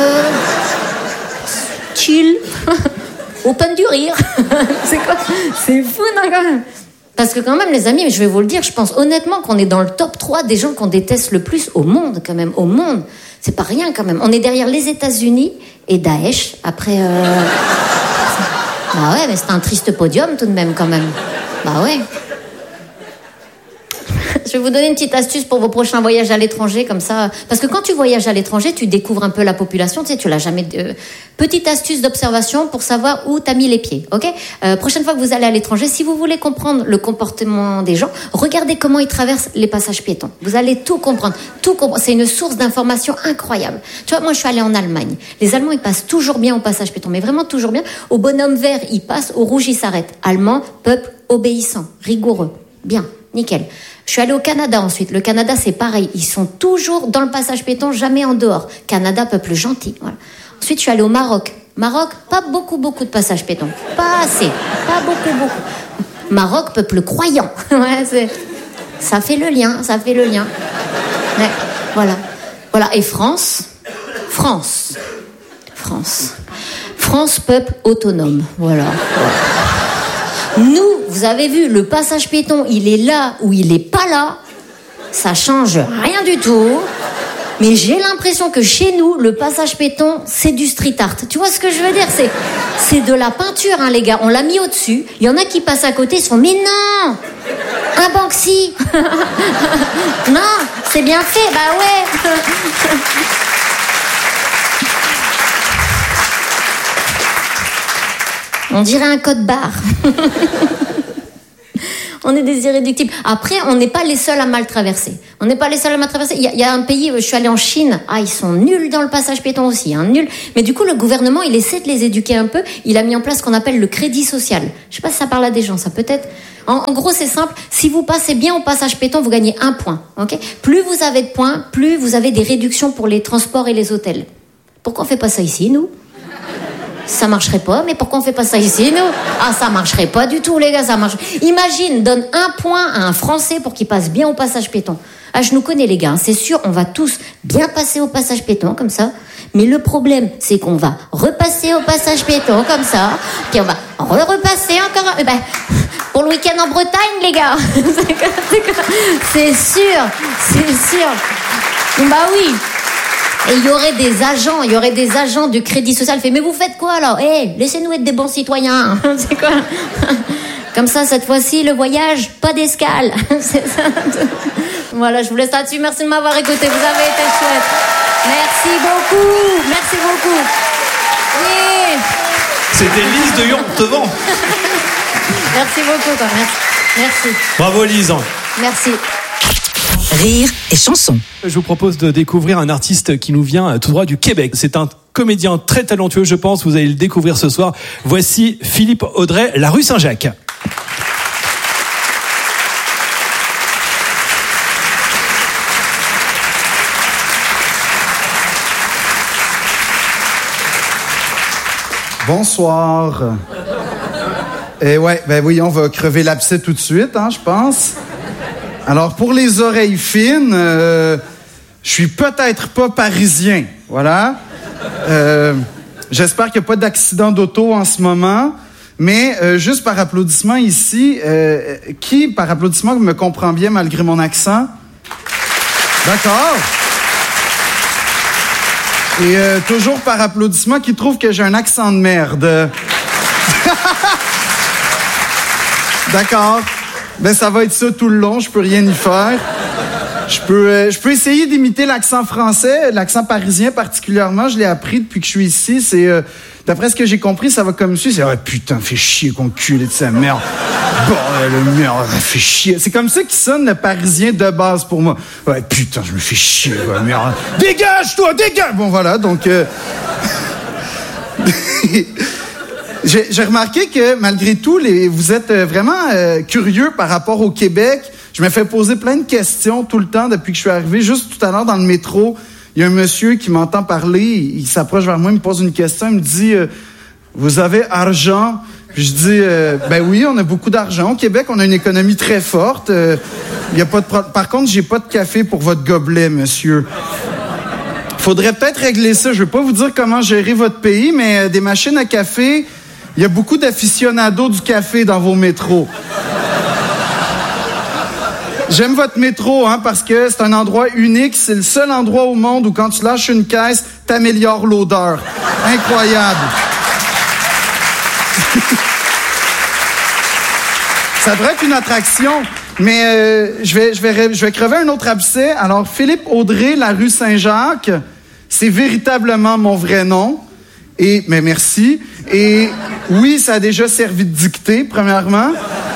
Speaker 5: Chill. Open du rire. C'est quoi? C'est fou, non, quand même. Parce que quand même, les amis, je vais vous le dire, je pense honnêtement qu'on est dans le top 3 des gens qu'on déteste le plus au monde, quand même, au monde. C'est pas rien, quand même. On est derrière les États-Unis et Daesh. Après, Bah ouais, mais c'est un triste podium, tout de même, quand même. Bah ouais. Je vais vous donner une petite astuce pour vos prochains voyages à l'étranger, comme ça. Parce que quand tu voyages à l'étranger, tu découvres un peu la population, tu l'as jamais... Petite astuce d'observation pour savoir où t'as mis les pieds, ok? Prochaine fois que vous allez à l'étranger, si vous voulez comprendre le comportement des gens, regardez comment ils traversent les passages piétons. Vous allez tout comprendre. C'est une source d'information incroyable. Tu vois, moi, je suis allée en Allemagne. Les Allemands, ils passent toujours bien au passage piéton, mais vraiment toujours bien. Au bonhomme vert, ils passent, au rouge, ils s'arrêtent. Allemand, peuple obéissant, rigoureux. Bien, nickel. Je suis allée au Canada ensuite. Le Canada, c'est pareil. Ils sont toujours dans le passage piéton, jamais en dehors. Canada, peuple gentil. Voilà. Ensuite, je suis allée au Maroc. Maroc, pas beaucoup de passages piétons. Pas assez. Pas beaucoup. Maroc, peuple croyant. Ouais, ça fait le lien. Ouais, voilà. Et France, peuple autonome. Voilà. Nous, vous avez vu, le passage piéton, il est là ou il est pas là. Ça change rien du tout. Mais j'ai l'impression que chez nous, le passage piéton, c'est du street art. Tu vois ce que je veux dire? C'est de la peinture, les gars. On l'a mis au-dessus. Il y en a qui passent à côté, ils se font, mais non! Un Banksy! Non, c'est bien fait, bah ouais! On dirait un code barre. On est des irréductibles. Après, on n'est pas les seuls à mal traverser. Il y a un pays, je suis allée en Chine. Ils sont nuls dans le passage piéton aussi, nuls. Mais du coup, le gouvernement, il essaie de les éduquer un peu. Il a mis en place ce qu'on appelle le crédit social. Je sais pas si ça parle à des gens, ça peut-être. En gros, c'est simple. Si vous passez bien au passage piéton, vous gagnez 1 point. Ok? Plus vous avez de points, plus vous avez des réductions pour les transports et les hôtels. Pourquoi on fait pas ça ici, nous? Ça marcherait pas, mais pourquoi on fait pas ça ici, nous? Ah, ça marcherait pas du tout, les gars, ça marche. Imagine, donne 1 point à un Français pour qu'il passe bien au passage piéton. Ah, je nous connais, les gars, hein, c'est sûr, on va tous bien passer au passage piéton, comme ça. Mais le problème, c'est qu'on va repasser au passage piéton, comme ça. Puis on va repasser encore. Pour le week-end en Bretagne, les gars. C'est sûr. Bah oui. Et il y aurait des agents du Crédit Social. Mais vous faites quoi alors? Laissez-nous être des bons citoyens. C'est quoi? Comme ça, cette fois-ci, le voyage, pas d'escale. C'est ça. Voilà, je vous laisse là-dessus. Merci de m'avoir écouté. Vous avez été chouette. Merci beaucoup. Oui.
Speaker 2: C'était Lise de Hurtevant.
Speaker 5: Merci beaucoup, quoi. Merci.
Speaker 2: Bravo, Lise.
Speaker 5: Merci.
Speaker 3: Rire et chanson.
Speaker 2: Je vous propose de découvrir un artiste qui nous vient tout droit du Québec. C'est un comédien très talentueux, je pense. Vous allez le découvrir ce soir. Voici Philippe Audrey, La Rue Saint-Jacques.
Speaker 4: Bonsoir. Oui, on va crever l'abcès tout de suite, hein, je pense. Alors, pour les oreilles fines, je suis peut-être pas parisien, voilà. J'espère qu'il n'y a pas d'accident d'auto en ce moment, mais juste par applaudissement ici, qui, par applaudissement, me comprend bien malgré mon accent? D'accord. Et toujours par applaudissement, qui trouve que j'ai un accent de merde. D'accord. Ça va être ça tout le long, je peux rien y faire. Je peux essayer d'imiter l'accent français, l'accent parisien particulièrement, je l'ai appris depuis que je suis ici. C'est d'après ce que j'ai compris, ça va comme suit. C'est putain, fais chier qu'on culé de sa merde. Bordel, merde, fait chier. C'est comme ça qui sonne le parisien de base pour moi. Ouais, putain, je me fais chier, merde. Dégage, toi, dégage. Bon, voilà, donc j'ai remarqué que, malgré tout, vous êtes vraiment curieux par rapport au Québec. Je me fais poser plein de questions tout le temps depuis que je suis arrivé. Juste tout à l'heure, dans le métro, il y a un monsieur qui m'entend parler. Il s'approche vers moi, il me pose une question. Il me dit « Vous avez argent? » Puis je dis « oui, on a beaucoup d'argent. Au Québec, on a une économie très forte. Y a pas de Par contre, j'ai pas de café pour votre gobelet, monsieur. » Faudrait peut-être régler ça. Je vais pas vous dire comment gérer votre pays, mais des machines à café... Il y a beaucoup d'aficionados du café dans vos métros. J'aime votre métro, hein, parce que c'est un endroit unique. C'est le seul endroit au monde où, quand tu lâches une caisse, t'améliores l'odeur. Incroyable. Ça devrait être une attraction, mais je vais crever un autre abcès. Alors, Philippe Audrey, La Rue Saint-Jacques, c'est véritablement mon vrai nom. Mais merci. Et oui, ça a déjà servi de dictée, premièrement.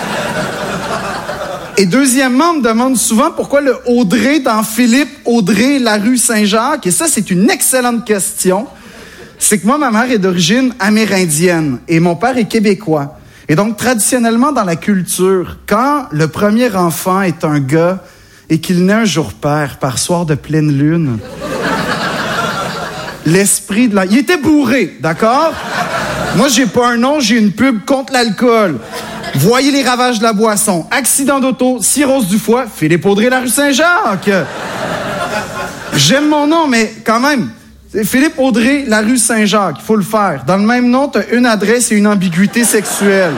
Speaker 4: Et deuxièmement, on me demande souvent pourquoi le Audrey dans Philippe Audrey, La Rue Saint-Jacques. Et ça, c'est une excellente question. C'est que moi, ma mère est d'origine amérindienne et mon père est québécois. Et donc, traditionnellement, dans la culture, quand le premier enfant est un gars et qu'il naît un jour père par soir de pleine lune... L'esprit de la... Il était bourré, d'accord? Moi, j'ai pas un nom, j'ai une pub contre l'alcool. Voyez les ravages de la boisson. Accident d'auto, cirrhose du foie, Philippe Audrey, La Rue Saint-Jacques. J'aime mon nom, mais quand même, c'est Philippe Audrey, La Rue Saint-Jacques. Il faut le faire. Dans le même nom, t'as une adresse et une ambiguïté sexuelle.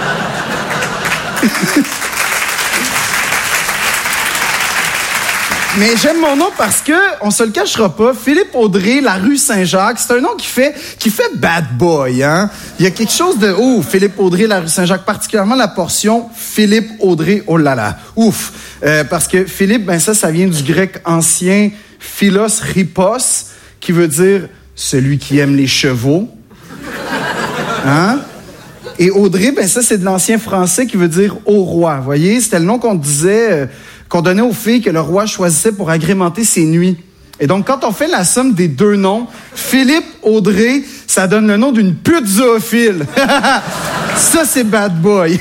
Speaker 4: Mais j'aime mon nom parce que, on se le cachera pas, Philippe Audrey, La Rue Saint-Jacques, c'est un nom qui fait bad boy, hein. Il y a quelque chose de, Philippe Audrey, La Rue Saint-Jacques, particulièrement la portion Philippe Audrey, oh là là, ouf. Parce que Philippe, ça vient du grec ancien philos ripos, qui veut dire celui qui aime les chevaux. Hein? Et Audrey, ça c'est de l'ancien français qui veut dire au roi. Vous voyez, c'était le nom qu'on disait, qu'on donnait aux filles que le roi choisissait pour agrémenter ses nuits. Et donc, quand on fait la somme des deux noms, Philippe Audrey, ça donne le nom d'une pute zoophile. Ça, c'est bad boy.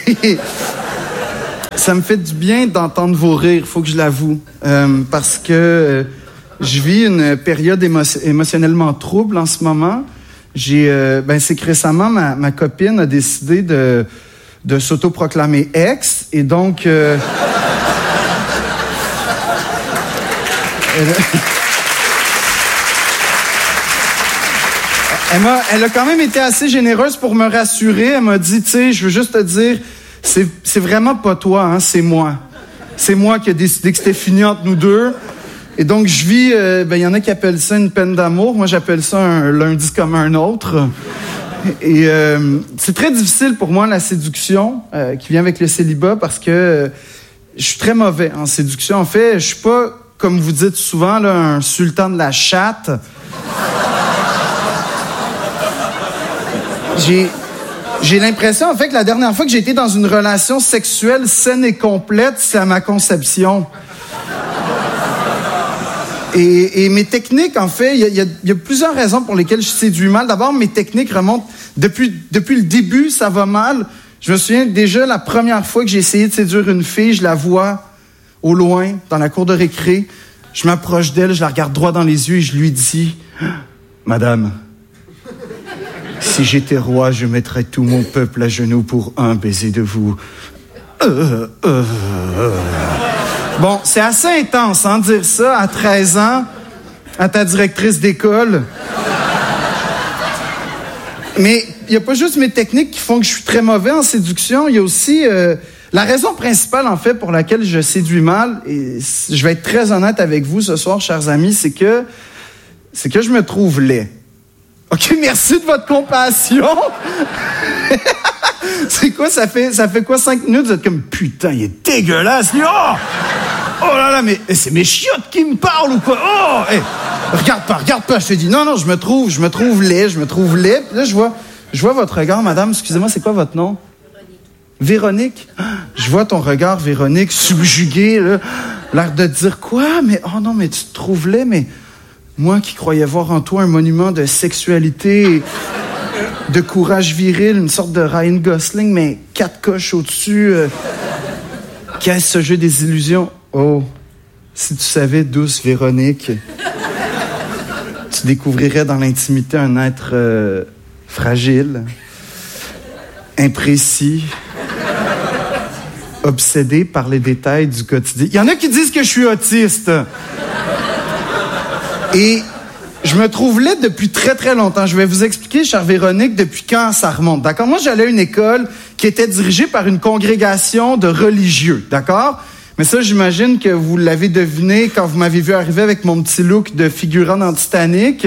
Speaker 4: Ça me fait du bien d'entendre vos rires, faut que je l'avoue. Parce que je vis une période émotionnellement trouble en ce moment. c'est que récemment, ma copine a décidé de s'autoproclamer ex, et donc... Elle a quand même été assez généreuse pour me rassurer. Elle m'a dit, tu sais, je veux juste te dire, c'est vraiment pas toi, hein, c'est moi. C'est moi qui ai décidé que c'était fini entre nous deux. Et donc, je vis... y en a qui appellent ça une peine d'amour. Moi, j'appelle ça un lundi comme un autre. Et c'est très difficile pour moi, la séduction qui vient avec le célibat, parce que je suis très mauvais en séduction. En fait, je suis pas, comme vous dites souvent, là, un sultan de la chatte. J'ai l'impression, en fait, que la dernière fois que j'ai été dans une relation sexuelle saine et complète, c'est à ma conception. Et mes techniques, en fait, il y a plusieurs raisons pour lesquelles je séduis mal. D'abord, mes techniques remontent... Depuis le début, ça va mal. Je me souviens déjà, la première fois que j'ai essayé de séduire une fille, je la vois au loin, dans la cour de récré. Je m'approche d'elle, je la regarde droit dans les yeux et je lui dis... « Madame... Si j'étais roi, je mettrais tout mon peuple à genoux pour un baiser de vous. » Bon, c'est assez intense, hein, dire ça à 13 ans, à ta directrice d'école. Mais il n'y a pas juste mes techniques qui font que je suis très mauvais en séduction, il y a aussi... la raison principale, en fait, pour laquelle je séduis mal, et je vais être très honnête avec vous ce soir, chers amis, c'est que je me trouve laid. OK, merci de votre compassion. C'est quoi, ça fait quoi, 5 minutes? Vous êtes comme, putain, il est dégueulasse, lui. Oh là là, mais c'est mes chiottes qui me parlent ou quoi? Oh, hey, regarde pas. Je te dis, non, je me trouve laid. Puis là, je vois votre regard, madame. Excusez-moi, c'est quoi votre nom? Véronique. Je vois ton regard, Véronique, subjugué, là. L'air de dire quoi? Mais, oh non, mais tu te trouves laid, mais... Moi qui croyais voir en toi un monument de sexualité, de courage viril, une sorte de Ryan Gosling, mais 4 coches au-dessus. Qu'est-ce ce jeu des illusions? Oh, si tu savais, douce Véronique, tu découvrirais dans l'intimité un être fragile, imprécis, obsédé par les détails du quotidien. Il y en a qui disent que je suis autiste. Et je me trouve laid depuis très, très longtemps. Je vais vous expliquer, chère Véronique, depuis quand ça remonte, d'accord? Moi, j'allais à une école qui était dirigée par une congrégation de religieux, d'accord? Mais ça, j'imagine que vous l'avez deviné quand vous m'avez vu arriver avec mon petit look de figurant dans Titanic.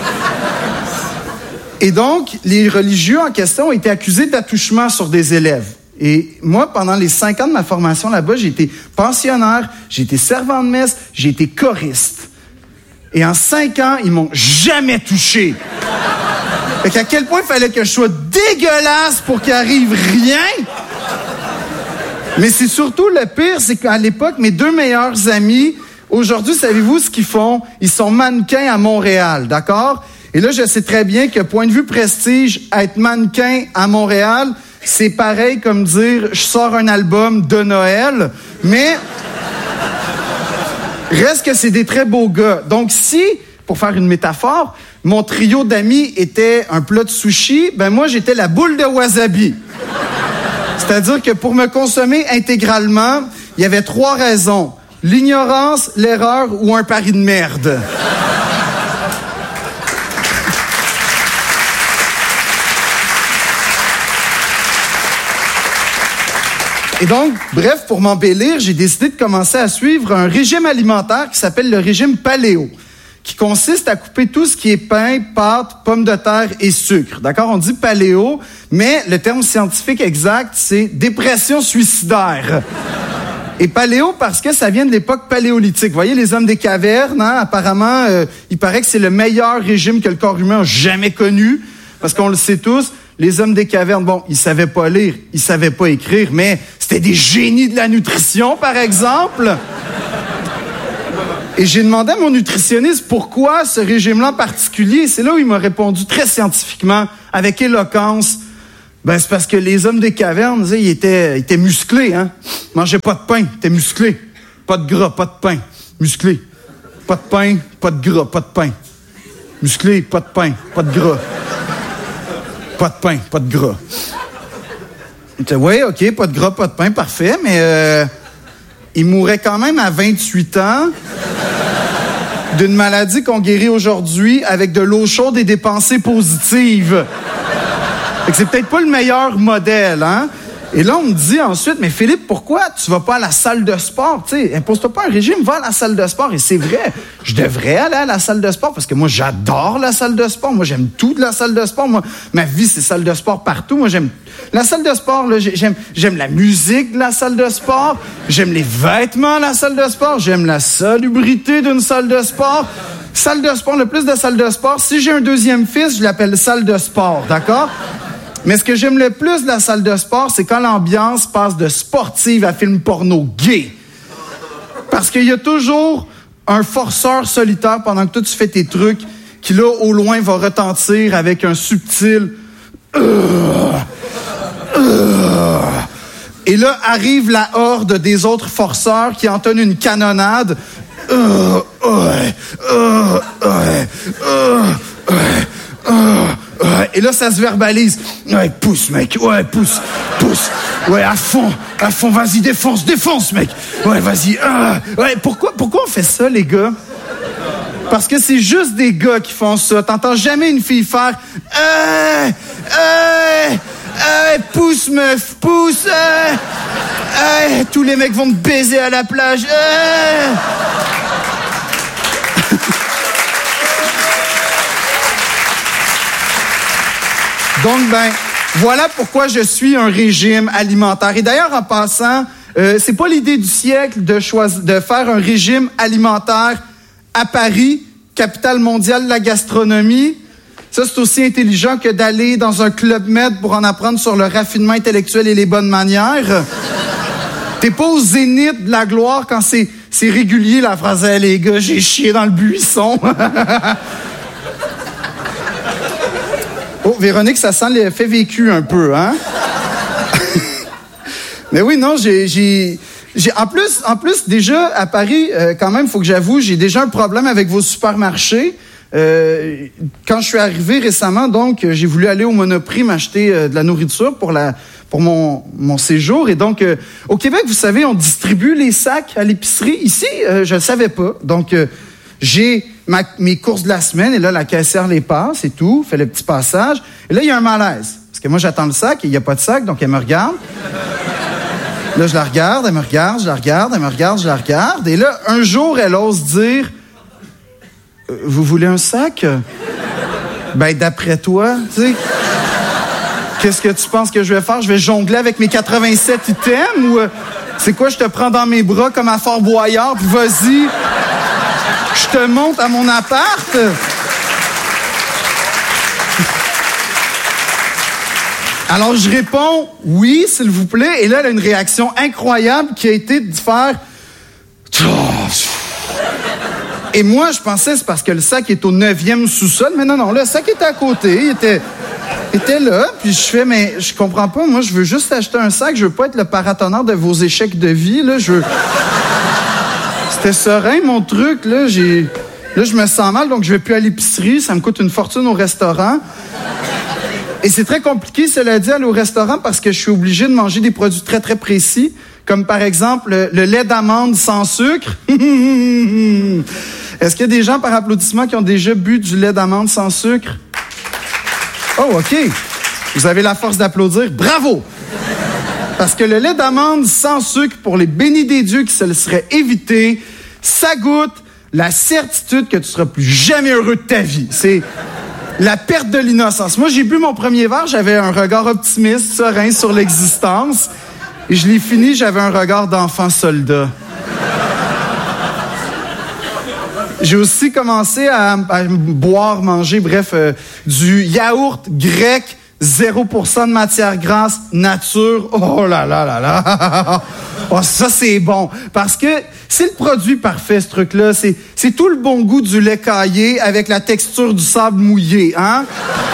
Speaker 4: Et donc, les religieux en question ont été accusés d'attouchement sur des élèves. Et moi, pendant les 5 ans de ma formation là-bas, j'ai été pensionnaire, j'ai été servant de messe, j'ai été choriste. Et en 5 ans, ils m'ont jamais touché. Fait qu'à quel point il fallait que je sois dégueulasse pour qu'il arrive rien. Mais c'est surtout le pire, c'est qu'à l'époque, mes 2 meilleurs amis, aujourd'hui, savez-vous ce qu'ils font? Ils sont mannequins à Montréal, d'accord? Et là, je sais très bien que, point de vue prestige, être mannequin à Montréal, c'est pareil comme dire « je sors un album de Noël », mais... Reste que c'est des très beaux gars. Donc si, pour faire une métaphore, mon trio d'amis était un plat de sushi, ben moi j'étais la boule de wasabi. C'est-à-dire que pour me consommer intégralement, il y avait 3 raisons. L'ignorance, l'erreur ou un pari de merde. Et donc, bref, pour m'embellir, j'ai décidé de commencer à suivre un régime alimentaire qui s'appelle le régime paléo, qui consiste à couper tout ce qui est pain, pâtes, pommes de terre et sucre. D'accord? On dit paléo, mais le terme scientifique exact, c'est dépression suicidaire. Et paléo parce que ça vient de l'époque paléolithique. Vous voyez, les hommes des cavernes, hein, apparemment, il paraît que c'est le meilleur régime que le corps humain a jamais connu, parce qu'on le sait tous. Les hommes des cavernes, bon, ils savaient pas lire, ils savaient pas écrire, mais c'était des génies de la nutrition, par exemple. Et j'ai demandé à mon nutritionniste pourquoi ce régime-là en particulier. C'est là où il m'a répondu très scientifiquement, avec éloquence. Ben, c'est parce que les hommes des cavernes, ils étaient musclés, hein. Ils mangeaient pas de pain, ils étaient musclés. Pas de gras, pas de pain. Musclés. Pas de pain, pas de gras, pas de pain. Musclés, pas de pain, pas de gras. Pas de pain, pas de gras. Oui, OK, pas de gras, pas de pain, parfait, mais il mourrait quand même à 28 ans d'une maladie qu'on guérit aujourd'hui avec de l'eau chaude et des pensées positives. Fait que c'est peut-être pas le meilleur modèle, hein? Et là, on me dit ensuite, mais Philippe, pourquoi tu vas pas à la salle de sport? Tu sais, impose-toi pas un régime, va à la salle de sport. Et c'est vrai, je devrais aller à la salle de sport parce que moi, j'adore la salle de sport. Moi, j'aime tout de la salle de sport. Moi, ma vie, c'est salle de sport partout. Moi, j'aime la salle de sport, là, j'aime la musique de la salle de sport. J'aime les vêtements de la salle de sport. J'aime la salubrité d'une salle de sport. Salle de sport, le plus de salles de sport. Si j'ai un deuxième fils, je l'appelle salle de sport, d'accord? Mais ce que j'aime le plus de la salle de sport, c'est quand l'ambiance passe de sportive à film porno gay. Parce qu'il y a toujours un forceur solitaire pendant que toi, tu fais tes trucs qui, là, au loin, va retentir avec un subtil... Et là, arrive la horde des autres forceurs qui entonnent une canonnade. Et là, ça se verbalise. Ouais, pousse, mec. Ouais, pousse. Ouais, à fond. Vas-y, défonce, mec. Ouais, vas-y. Ouais, pourquoi on fait ça, les gars? Parce que c'est juste des gars qui font ça. T'entends jamais une fille faire pousse, meuf, pousse. Tous les mecs vont te baiser à la plage. Donc, voilà pourquoi je suis un régime alimentaire. Et d'ailleurs, en passant, c'est pas l'idée du siècle de faire un régime alimentaire à Paris, capitale mondiale de la gastronomie. Ça, c'est aussi intelligent que d'aller dans un Club Med pour en apprendre sur le raffinement intellectuel et les bonnes manières. T'es pas au zénith de la gloire quand c'est régulier, la phrase « Hey, les gars, j'ai chié dans le buisson ». Oh, Véronique, ça sent l'effet vécu un peu, hein? Mais oui, non, j'ai en plus, déjà, à Paris, quand même, faut que j'avoue, j'ai déjà un problème avec vos supermarchés. Quand je suis arrivé récemment, donc, j'ai voulu aller au Monoprix m'acheter de la nourriture pour mon séjour. Et donc, au Québec, vous savez, on distribue les sacs à l'épicerie. Ici, je le savais pas. Donc, j'ai mes courses de la semaine, et là, la caissière les passe et tout, fait le petit passage. Et là, il y a un malaise. Parce que moi, j'attends le sac et il n'y a pas de sac, donc elle me regarde. Là, je la regarde, elle me regarde, je la regarde, elle me regarde, je la regarde. Et là, un jour, elle ose dire « Vous voulez un sac? » Ben, d'après toi, tu sais, qu'est-ce que tu penses que je vais faire? Je vais jongler avec mes 87 items ou c'est quoi, je te prends dans mes bras comme à Fort Boyard, puis vas-y, je te monte à mon appart? Alors, je réponds « Oui, s'il vous plaît. » Et là, elle a une réaction incroyable qui a été de faire... Et moi, je pensais que c'est parce que le sac est au 9e sous-sol. Mais non, le sac était à côté. Il était là. Puis je fais, mais je comprends pas. Moi, je veux juste acheter un sac. Je veux pas être le paratonnerre de vos échecs de vie. Là, C'était serein, mon truc. Là, je me sens mal, donc je vais plus à l'épicerie. Ça me coûte une fortune au restaurant. Et c'est très compliqué, cela dit, aller au restaurant parce que je suis obligé de manger des produits très, très précis, comme par exemple le lait d'amande sans sucre. Est-ce qu'il y a des gens par applaudissement qui ont déjà bu du lait d'amande sans sucre? Oh, OK. Vous avez la force d'applaudir. Bravo! Parce que le lait d'amande sans sucre, pour les bénis des dieux qui se le seraient évité, ça goûte la certitude que tu seras plus jamais heureux de ta vie. C'est... la perte de l'innocence. Moi, j'ai bu mon premier verre, j'avais un regard optimiste, serein sur l'existence. Et je l'ai fini, j'avais un regard d'enfant soldat. J'ai aussi commencé à boire, manger, bref, du yaourt grec, 0% de matière grasse, nature. Oh là là là là! Oh, ça, c'est bon. Parce que c'est le produit parfait, ce truc-là. C'est tout le bon goût du lait caillé avec la texture du sable mouillé, hein?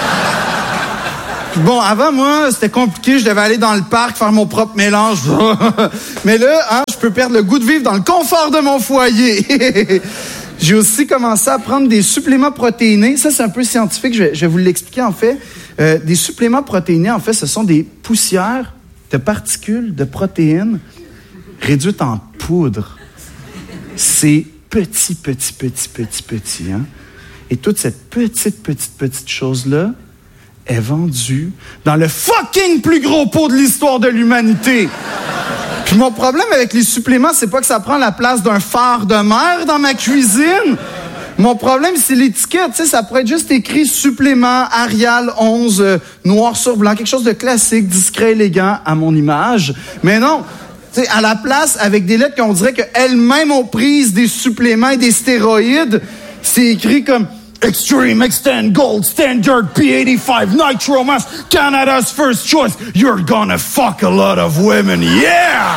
Speaker 4: Bon, avant, moi, c'était compliqué. Je devais aller dans le parc, faire mon propre mélange. Mais là, hein, je peux perdre le goût de vivre dans le confort de mon foyer. J'ai aussi commencé à prendre des suppléments protéinés. Ça, c'est un peu scientifique. Je vais vous l'expliquer, en fait. Des suppléments protéinés, en fait, ce sont des poussières de particules de protéines réduites en poudre. C'est petit, hein? Et toute cette petite chose-là est vendue dans le fucking plus gros pot de l'histoire de l'humanité. Puis mon problème avec les suppléments, c'est pas que ça prend la place d'un phare de mer dans ma cuisine. Mon problème, c'est l'étiquette. Tu sais, ça pourrait être juste écrit supplément Arial 11, noir sur blanc, quelque chose de classique, discret, élégant, à mon image. Mais non, tu sais, à la place, avec des lettres qu'on dirait qu'elles-mêmes ont pris des suppléments et des stéroïdes, c'est écrit comme Extreme Extend Gold Standard P85 Nitro Mass Canada's first choice. You're gonna fuck a lot of women, yeah!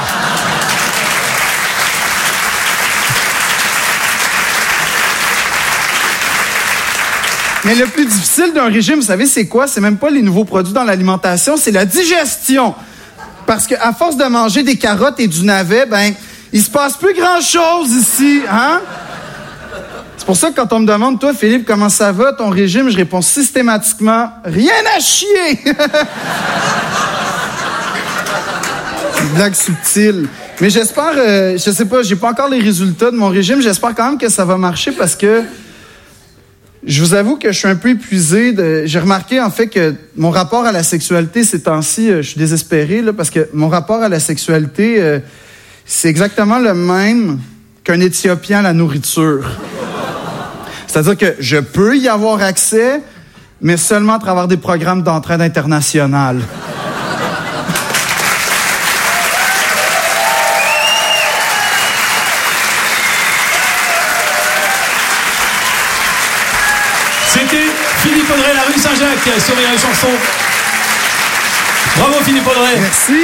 Speaker 4: Mais le plus difficile d'un régime, vous savez, c'est quoi? C'est même pas les nouveaux produits dans l'alimentation, c'est la digestion. Parce qu'à force de manger des carottes et du navet, ben, il se passe plus grand-chose ici, hein? C'est pour ça que quand on me demande, toi, Philippe, comment ça va, ton régime, je réponds systématiquement, rien à chier! Blague subtile. Mais j'espère, je sais pas, j'ai pas encore les résultats de mon régime, j'espère quand même que ça va marcher parce que je vous avoue que je suis un peu épuisé. J'ai remarqué, en fait, que mon rapport à la sexualité, ces temps-ci, je suis désespéré, là, parce que mon rapport à la sexualité, c'est exactement le même qu'un Éthiopien à la nourriture. C'est-à-dire que je peux y avoir accès, mais seulement à travers des programmes d'entraide internationale.
Speaker 2: C'était Philippe Audrey, la rue Saint-Jacques, sur Rire et Chanson. Bravo Philippe Audrey.
Speaker 4: Merci.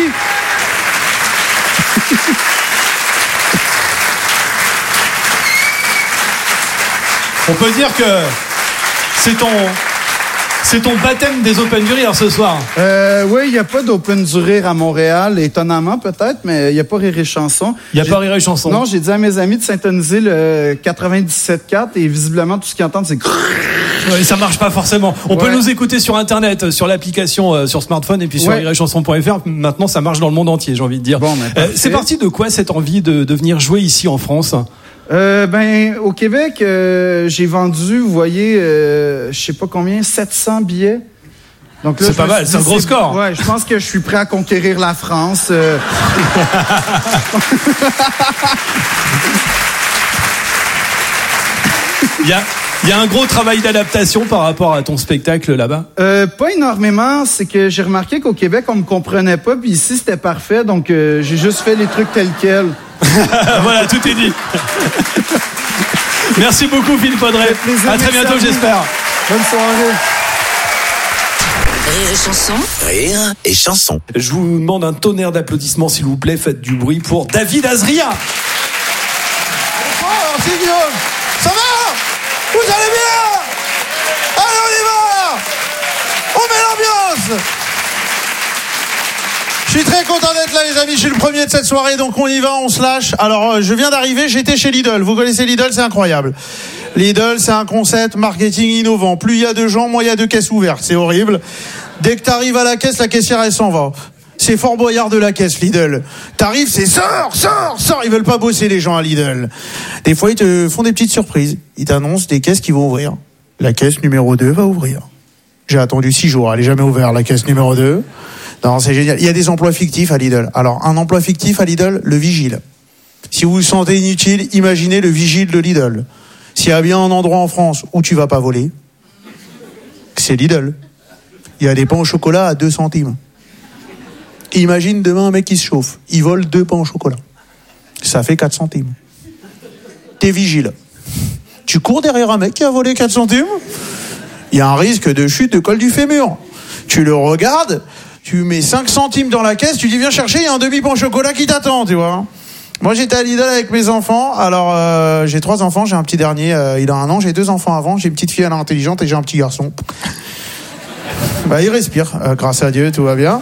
Speaker 2: On peut dire que c'est ton baptême des Open du Rire ce soir.
Speaker 4: Oui, il n'y a pas d'Open du Rire à Montréal, étonnamment peut-être, mais il n'y a pas Rire et Chanson.
Speaker 2: Il n'y a pas Rire et Chanson.
Speaker 4: Non, j'ai dit à mes amis de syntoniser le 97.4 et visiblement tout ce qu'ils entendent, c'est...
Speaker 2: Ouais, ça marche pas forcément. On peut nous écouter sur Internet, sur l'application sur smartphone et puis sur rireetchanson.fr. Maintenant, ça marche dans le monde entier, j'ai envie de dire.
Speaker 4: Bon,
Speaker 2: c'est parti de quoi cette envie de venir jouer ici en France?
Speaker 4: Au Québec, j'ai vendu, vous voyez, je sais pas combien, 700 billets. Donc là,
Speaker 2: c'est pas mal, c'est un gros score.
Speaker 4: Ouais, je pense que je suis prêt à conquérir la France.
Speaker 2: Il y a un gros travail d'adaptation par rapport à ton spectacle là-bas?
Speaker 4: Pas énormément. C'est que j'ai remarqué qu'au Québec, on me comprenait pas. Puis ici, c'était parfait. Donc, j'ai juste fait les trucs tels quels.
Speaker 2: Voilà, tout est dit. Merci beaucoup, Philippe Audrey. À très bientôt, j'espère.
Speaker 4: Bonne soirée.
Speaker 3: Rire et Chanson.
Speaker 6: Rire et Chanson.
Speaker 2: Je vous demande un tonnerre d'applaudissements, s'il vous plaît. Faites du bruit pour David Azria.
Speaker 7: Bonsoir, c'est Guillaume. Ça va? Vous allez bien? Allez, on y va! On met l'ambiance! Je suis très content d'être là, les amis. Je suis le premier de cette soirée, donc on y va, on se lâche. Alors, je viens d'arriver, j'étais chez Lidl. Vous connaissez Lidl, c'est incroyable. Lidl, c'est un concept marketing innovant. Plus il y a de gens, moins il y a de caisses ouvertes. C'est horrible. Dès que t'arrives à la caisse, la caissière, elle s'en va. C'est Fort Boyard de la caisse, Lidl. T'arrives, c'est sors. Ils veulent pas bosser, les gens à Lidl. Des fois, ils te font des petites surprises. Ils t'annoncent des caisses qui vont ouvrir. La caisse numéro 2 va ouvrir. J'ai attendu 6 jours. Elle est jamais ouverte, la caisse numéro 2. Non, c'est génial. Il y a des emplois fictifs à Lidl. Alors, un emploi fictif à Lidl, le vigile. Si vous vous sentez inutile, imaginez le vigile de Lidl. S'il y a bien un endroit en France où tu vas pas voler, c'est Lidl. Il y a des pains au chocolat à 2 centimes. Imagine demain un mec qui se chauffe. Il vole 2 pains au chocolat. Ça fait 4 centimes. T'es vigile. Tu cours derrière un mec qui a volé 4 centimes. Il y a un risque de chute de col du fémur. Tu le regardes, tu mets 5 centimes dans la caisse, tu dis viens chercher, il y a un demi-pain au chocolat qui t'attend, tu vois. Moi, j'étais à Lidl avec mes enfants. Alors, j'ai 3 enfants, j'ai un petit dernier, il a 1 an, j'ai 2 enfants avant, j'ai une petite fille, elle est intelligente, et j'ai un petit garçon. Bah, il respire, grâce à Dieu, tout va bien.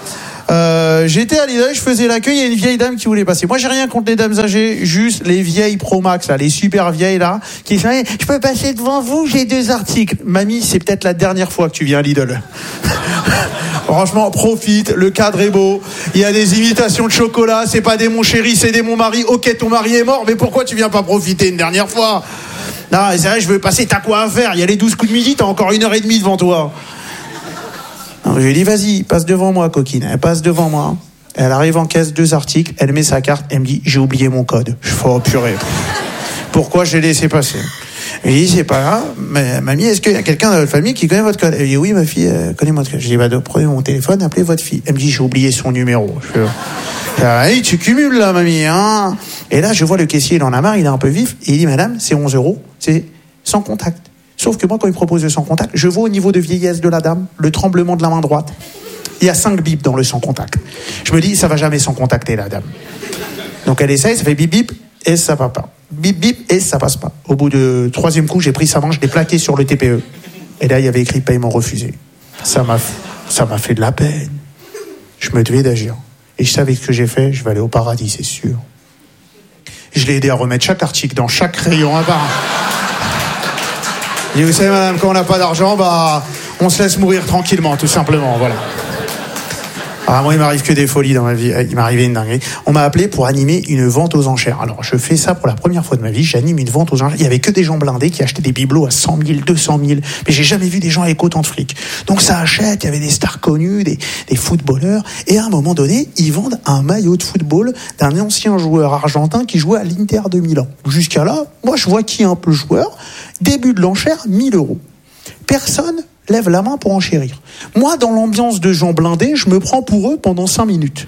Speaker 7: J'étais à Lidl, je faisais l'accueil, il y a une vieille dame qui voulait passer. Moi, j'ai rien contre les dames âgées, juste les vieilles Pro Max, là, les super vieilles, là, qui disent, je peux passer devant vous, j'ai 2 articles. Mamie, c'est peut-être la dernière fois que tu viens à Lidl. Franchement, profite, le cadre est beau, il y a des imitations de chocolat, c'est pas des mon chéri, c'est des mon mari. Ok, ton mari est mort, mais pourquoi tu viens pas profiter une dernière fois? Non, c'est vrai, je veux passer, t'as quoi à faire? Il y a les 12 coups de midi, t'as encore 1h30 devant toi. Alors, je lui ai dit, vas-y, passe devant moi, coquine. Elle passe devant moi. Elle arrive en caisse, 2 articles. Elle met sa carte. Elle me dit, j'ai oublié mon code. Je fais, oh purée. Pourquoi j'ai laissé passer? Je lui dis, c'est pas grave. Mais mamie, est-ce qu'il y a quelqu'un dans votre famille qui connaît votre code? Elle dit, oui, ma fille connaît votre code. Je dis, prenez mon téléphone, appelez votre fille. Elle me dit, j'ai oublié son numéro. Je fais, hey, tu cumules là, mamie, hein? Et là, je vois le caissier, il en a marre, il est un peu vif. Et il dit, madame, c'est 11 €. C'est sans contact. Sauf que moi, quand il me propose le sans contact, je vois au niveau de vieillesse de la dame, le tremblement de la main droite. Il y a 5 bips dans le sans contact. Je me dis, ça va jamais sans contacter la dame. Donc elle essaye, ça fait bip bip, et ça va pas. Bip bip, et ça passe pas. Au bout du 3e coup, j'ai pris sa main, je l'ai plaqué sur le TPE. Et là, il y avait écrit paiement refusé. Ça m'a fait de la peine. Je me devais d'agir. Et je savais ce que j'ai fait, je vais aller au paradis, c'est sûr. Je l'ai aidé à remettre chaque article dans chaque rayon à part. Et vous savez, madame, quand on n'a pas d'argent, on se laisse mourir tranquillement, tout simplement, voilà. Ah, moi, il m'arrive que des folies dans ma vie. Il m'est arrivé une dinguerie. On m'a appelé pour animer une vente aux enchères. Alors, je fais ça pour la première fois de ma vie. J'anime une vente aux enchères. Il y avait que des gens blindés qui achetaient des bibelots à 100 000, 200 000. Mais j'ai jamais vu des gens avec autant de fric. Donc, ça achète. Il y avait des stars connues, des footballeurs. Et à un moment donné, ils vendent un maillot de football d'un ancien joueur argentin qui jouait à l'Inter de Milan. Jusqu'à là, moi, je vois qui est un peu le joueur. Début de l'enchère, 1 000 €. Personne lève la main pour enchérir. Moi, dans l'ambiance de gens blindés, je me prends pour eux pendant 5 minutes.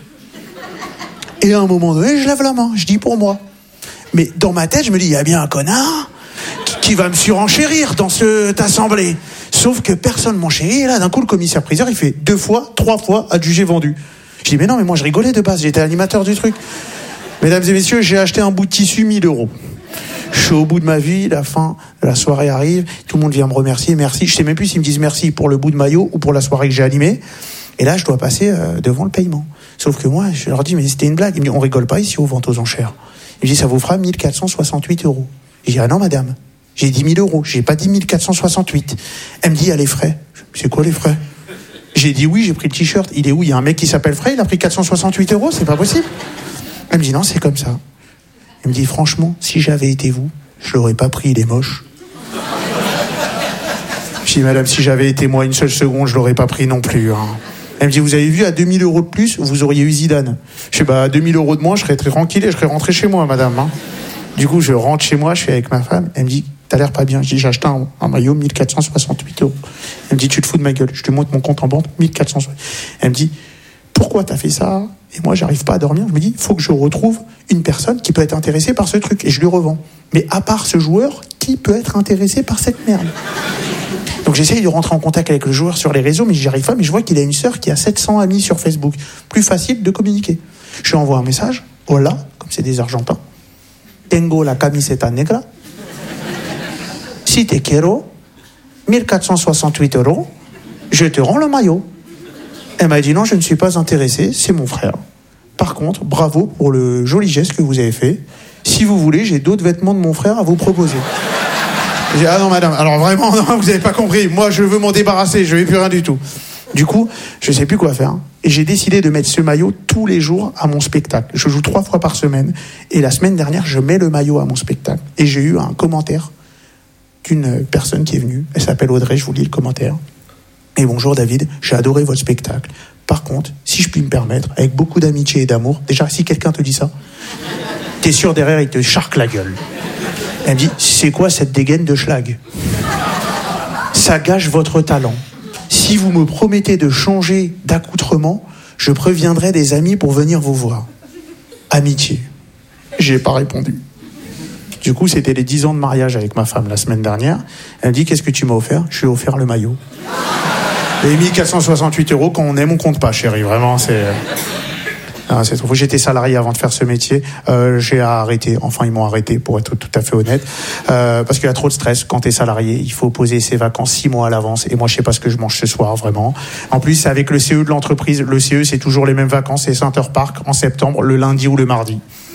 Speaker 7: Et à un moment donné, je lève la main, je dis pour moi. Mais dans ma tête, je me dis, il y a bien un connard qui va me surenchérir dans cette assemblée. Sauf que personne m'enchérit, et là, d'un coup, le commissaire-priseur, il fait 2 fois, 3 fois, adjugé vendu. Je dis, mais non, mais moi, je rigolais de base, j'étais animateur du truc. Mesdames et messieurs, j'ai acheté un bout de tissu, 1 000 €. Je suis au bout de ma vie, la fin de la soirée arrive, tout le monde vient me remercier, merci. Je sais même plus s'ils me disent merci pour le bout de maillot ou pour la soirée que j'ai animée. Et là, je dois passer devant le paiement. Sauf que moi, je leur dis, mais c'était une blague. Ils me disent, on rigole pas ici aux ventes aux enchères. Ils me disent, ça vous fera 1 468 €. Et je dis, ah non, madame, j'ai 10 000 €, j'ai pas dit 1 468. Elle me dit, il y a les frais. C'est quoi les frais? J'ai dit oui, j'ai pris le t-shirt. Il est où? Il y a un mec qui s'appelle Frey, il a pris 468 €, c'est pas possible. Elle me dit, non, c'est comme ça. Elle me dit, franchement, si j'avais été vous, je l'aurais pas pris, il est moche. Je dis, madame, si j'avais été moi 1 seule seconde, je l'aurais pas pris non plus. Hein. Elle me dit, vous avez vu, à 2 000 € de plus, vous auriez eu Zidane. Je dis, à 2 000 € de moins, je serais très tranquille et je serais rentré chez moi, madame. Hein. Du coup, je rentre chez moi, je suis avec ma femme. Elle me dit, t'as l'air pas bien. Je dis, j'ai acheté un maillot, 1 468 €. Elle me dit, tu te fous de ma gueule. Je te montre mon compte en banque, 1 468. Elle me dit, pourquoi t'as fait ça? Et moi, j'arrive pas à dormir. Je me dis, il faut que je retrouve une personne qui peut être intéressée par ce truc. Et je lui revends. Mais à part ce joueur, qui peut être intéressé par cette merde? Donc j'essaye de rentrer en contact avec le joueur sur les réseaux, mais j'y arrive pas. Mais je vois qu'il a une sœur qui a 700 amis sur Facebook. Plus facile de communiquer. Je lui envoie un message. Hola, comme c'est des Argentins. Tengo la camiseta negra. Si te quiero, 1 468 €, je te rends le maillot. Elle m'a dit non, je ne suis pas intéressée, c'est mon frère. Par contre, bravo pour le joli geste que vous avez fait. Si vous voulez, j'ai d'autres vêtements de mon frère à vous proposer. J'ai dit, ah non madame, alors vraiment, non, vous n'avez pas compris. Moi, je veux m'en débarrasser, je ne veux plus rien du tout. Du coup, je ne sais plus quoi faire. Et j'ai décidé de mettre ce maillot tous les jours à mon spectacle. Je joue 3 fois par semaine. Et la semaine dernière, je mets le maillot à mon spectacle. Et j'ai eu un commentaire d'une personne qui est venue. Elle s'appelle Audrey, je vous lis le commentaire. Et bonjour David, j'ai adoré votre spectacle. Par contre, si je puis me permettre, avec beaucoup d'amitié et d'amour, déjà si quelqu'un te dit ça, t'es sûr derrière il te charque la gueule. Elle me dit, c'est quoi cette dégaine de schlag? Ça gâche votre talent. Si vous me promettez de changer d'accoutrement, je préviendrai des amis pour venir vous voir. Amitié. J'ai pas répondu. Du coup, c'était les 10 ans de mariage avec ma femme la semaine dernière. Elle me dit, qu'est-ce que tu m'as offert? Je lui ai offert le maillot. Et 1 468 €, quand on aime, on compte pas, chérie. Vraiment, c'est... Non, c'est trop faux. J'étais salarié avant de faire ce métier. J'ai arrêté. Enfin, ils m'ont arrêté, pour être tout à fait honnête. Parce qu'il y a trop de stress quand t'es salarié. Il faut poser ses vacances 6 mois à l'avance. Et moi, je sais pas ce que je mange ce soir, vraiment. En plus, c'est avec le CE de l'entreprise. Le CE, c'est toujours les mêmes vacances. C'est Center Park en septembre, le lundi ou le mardi.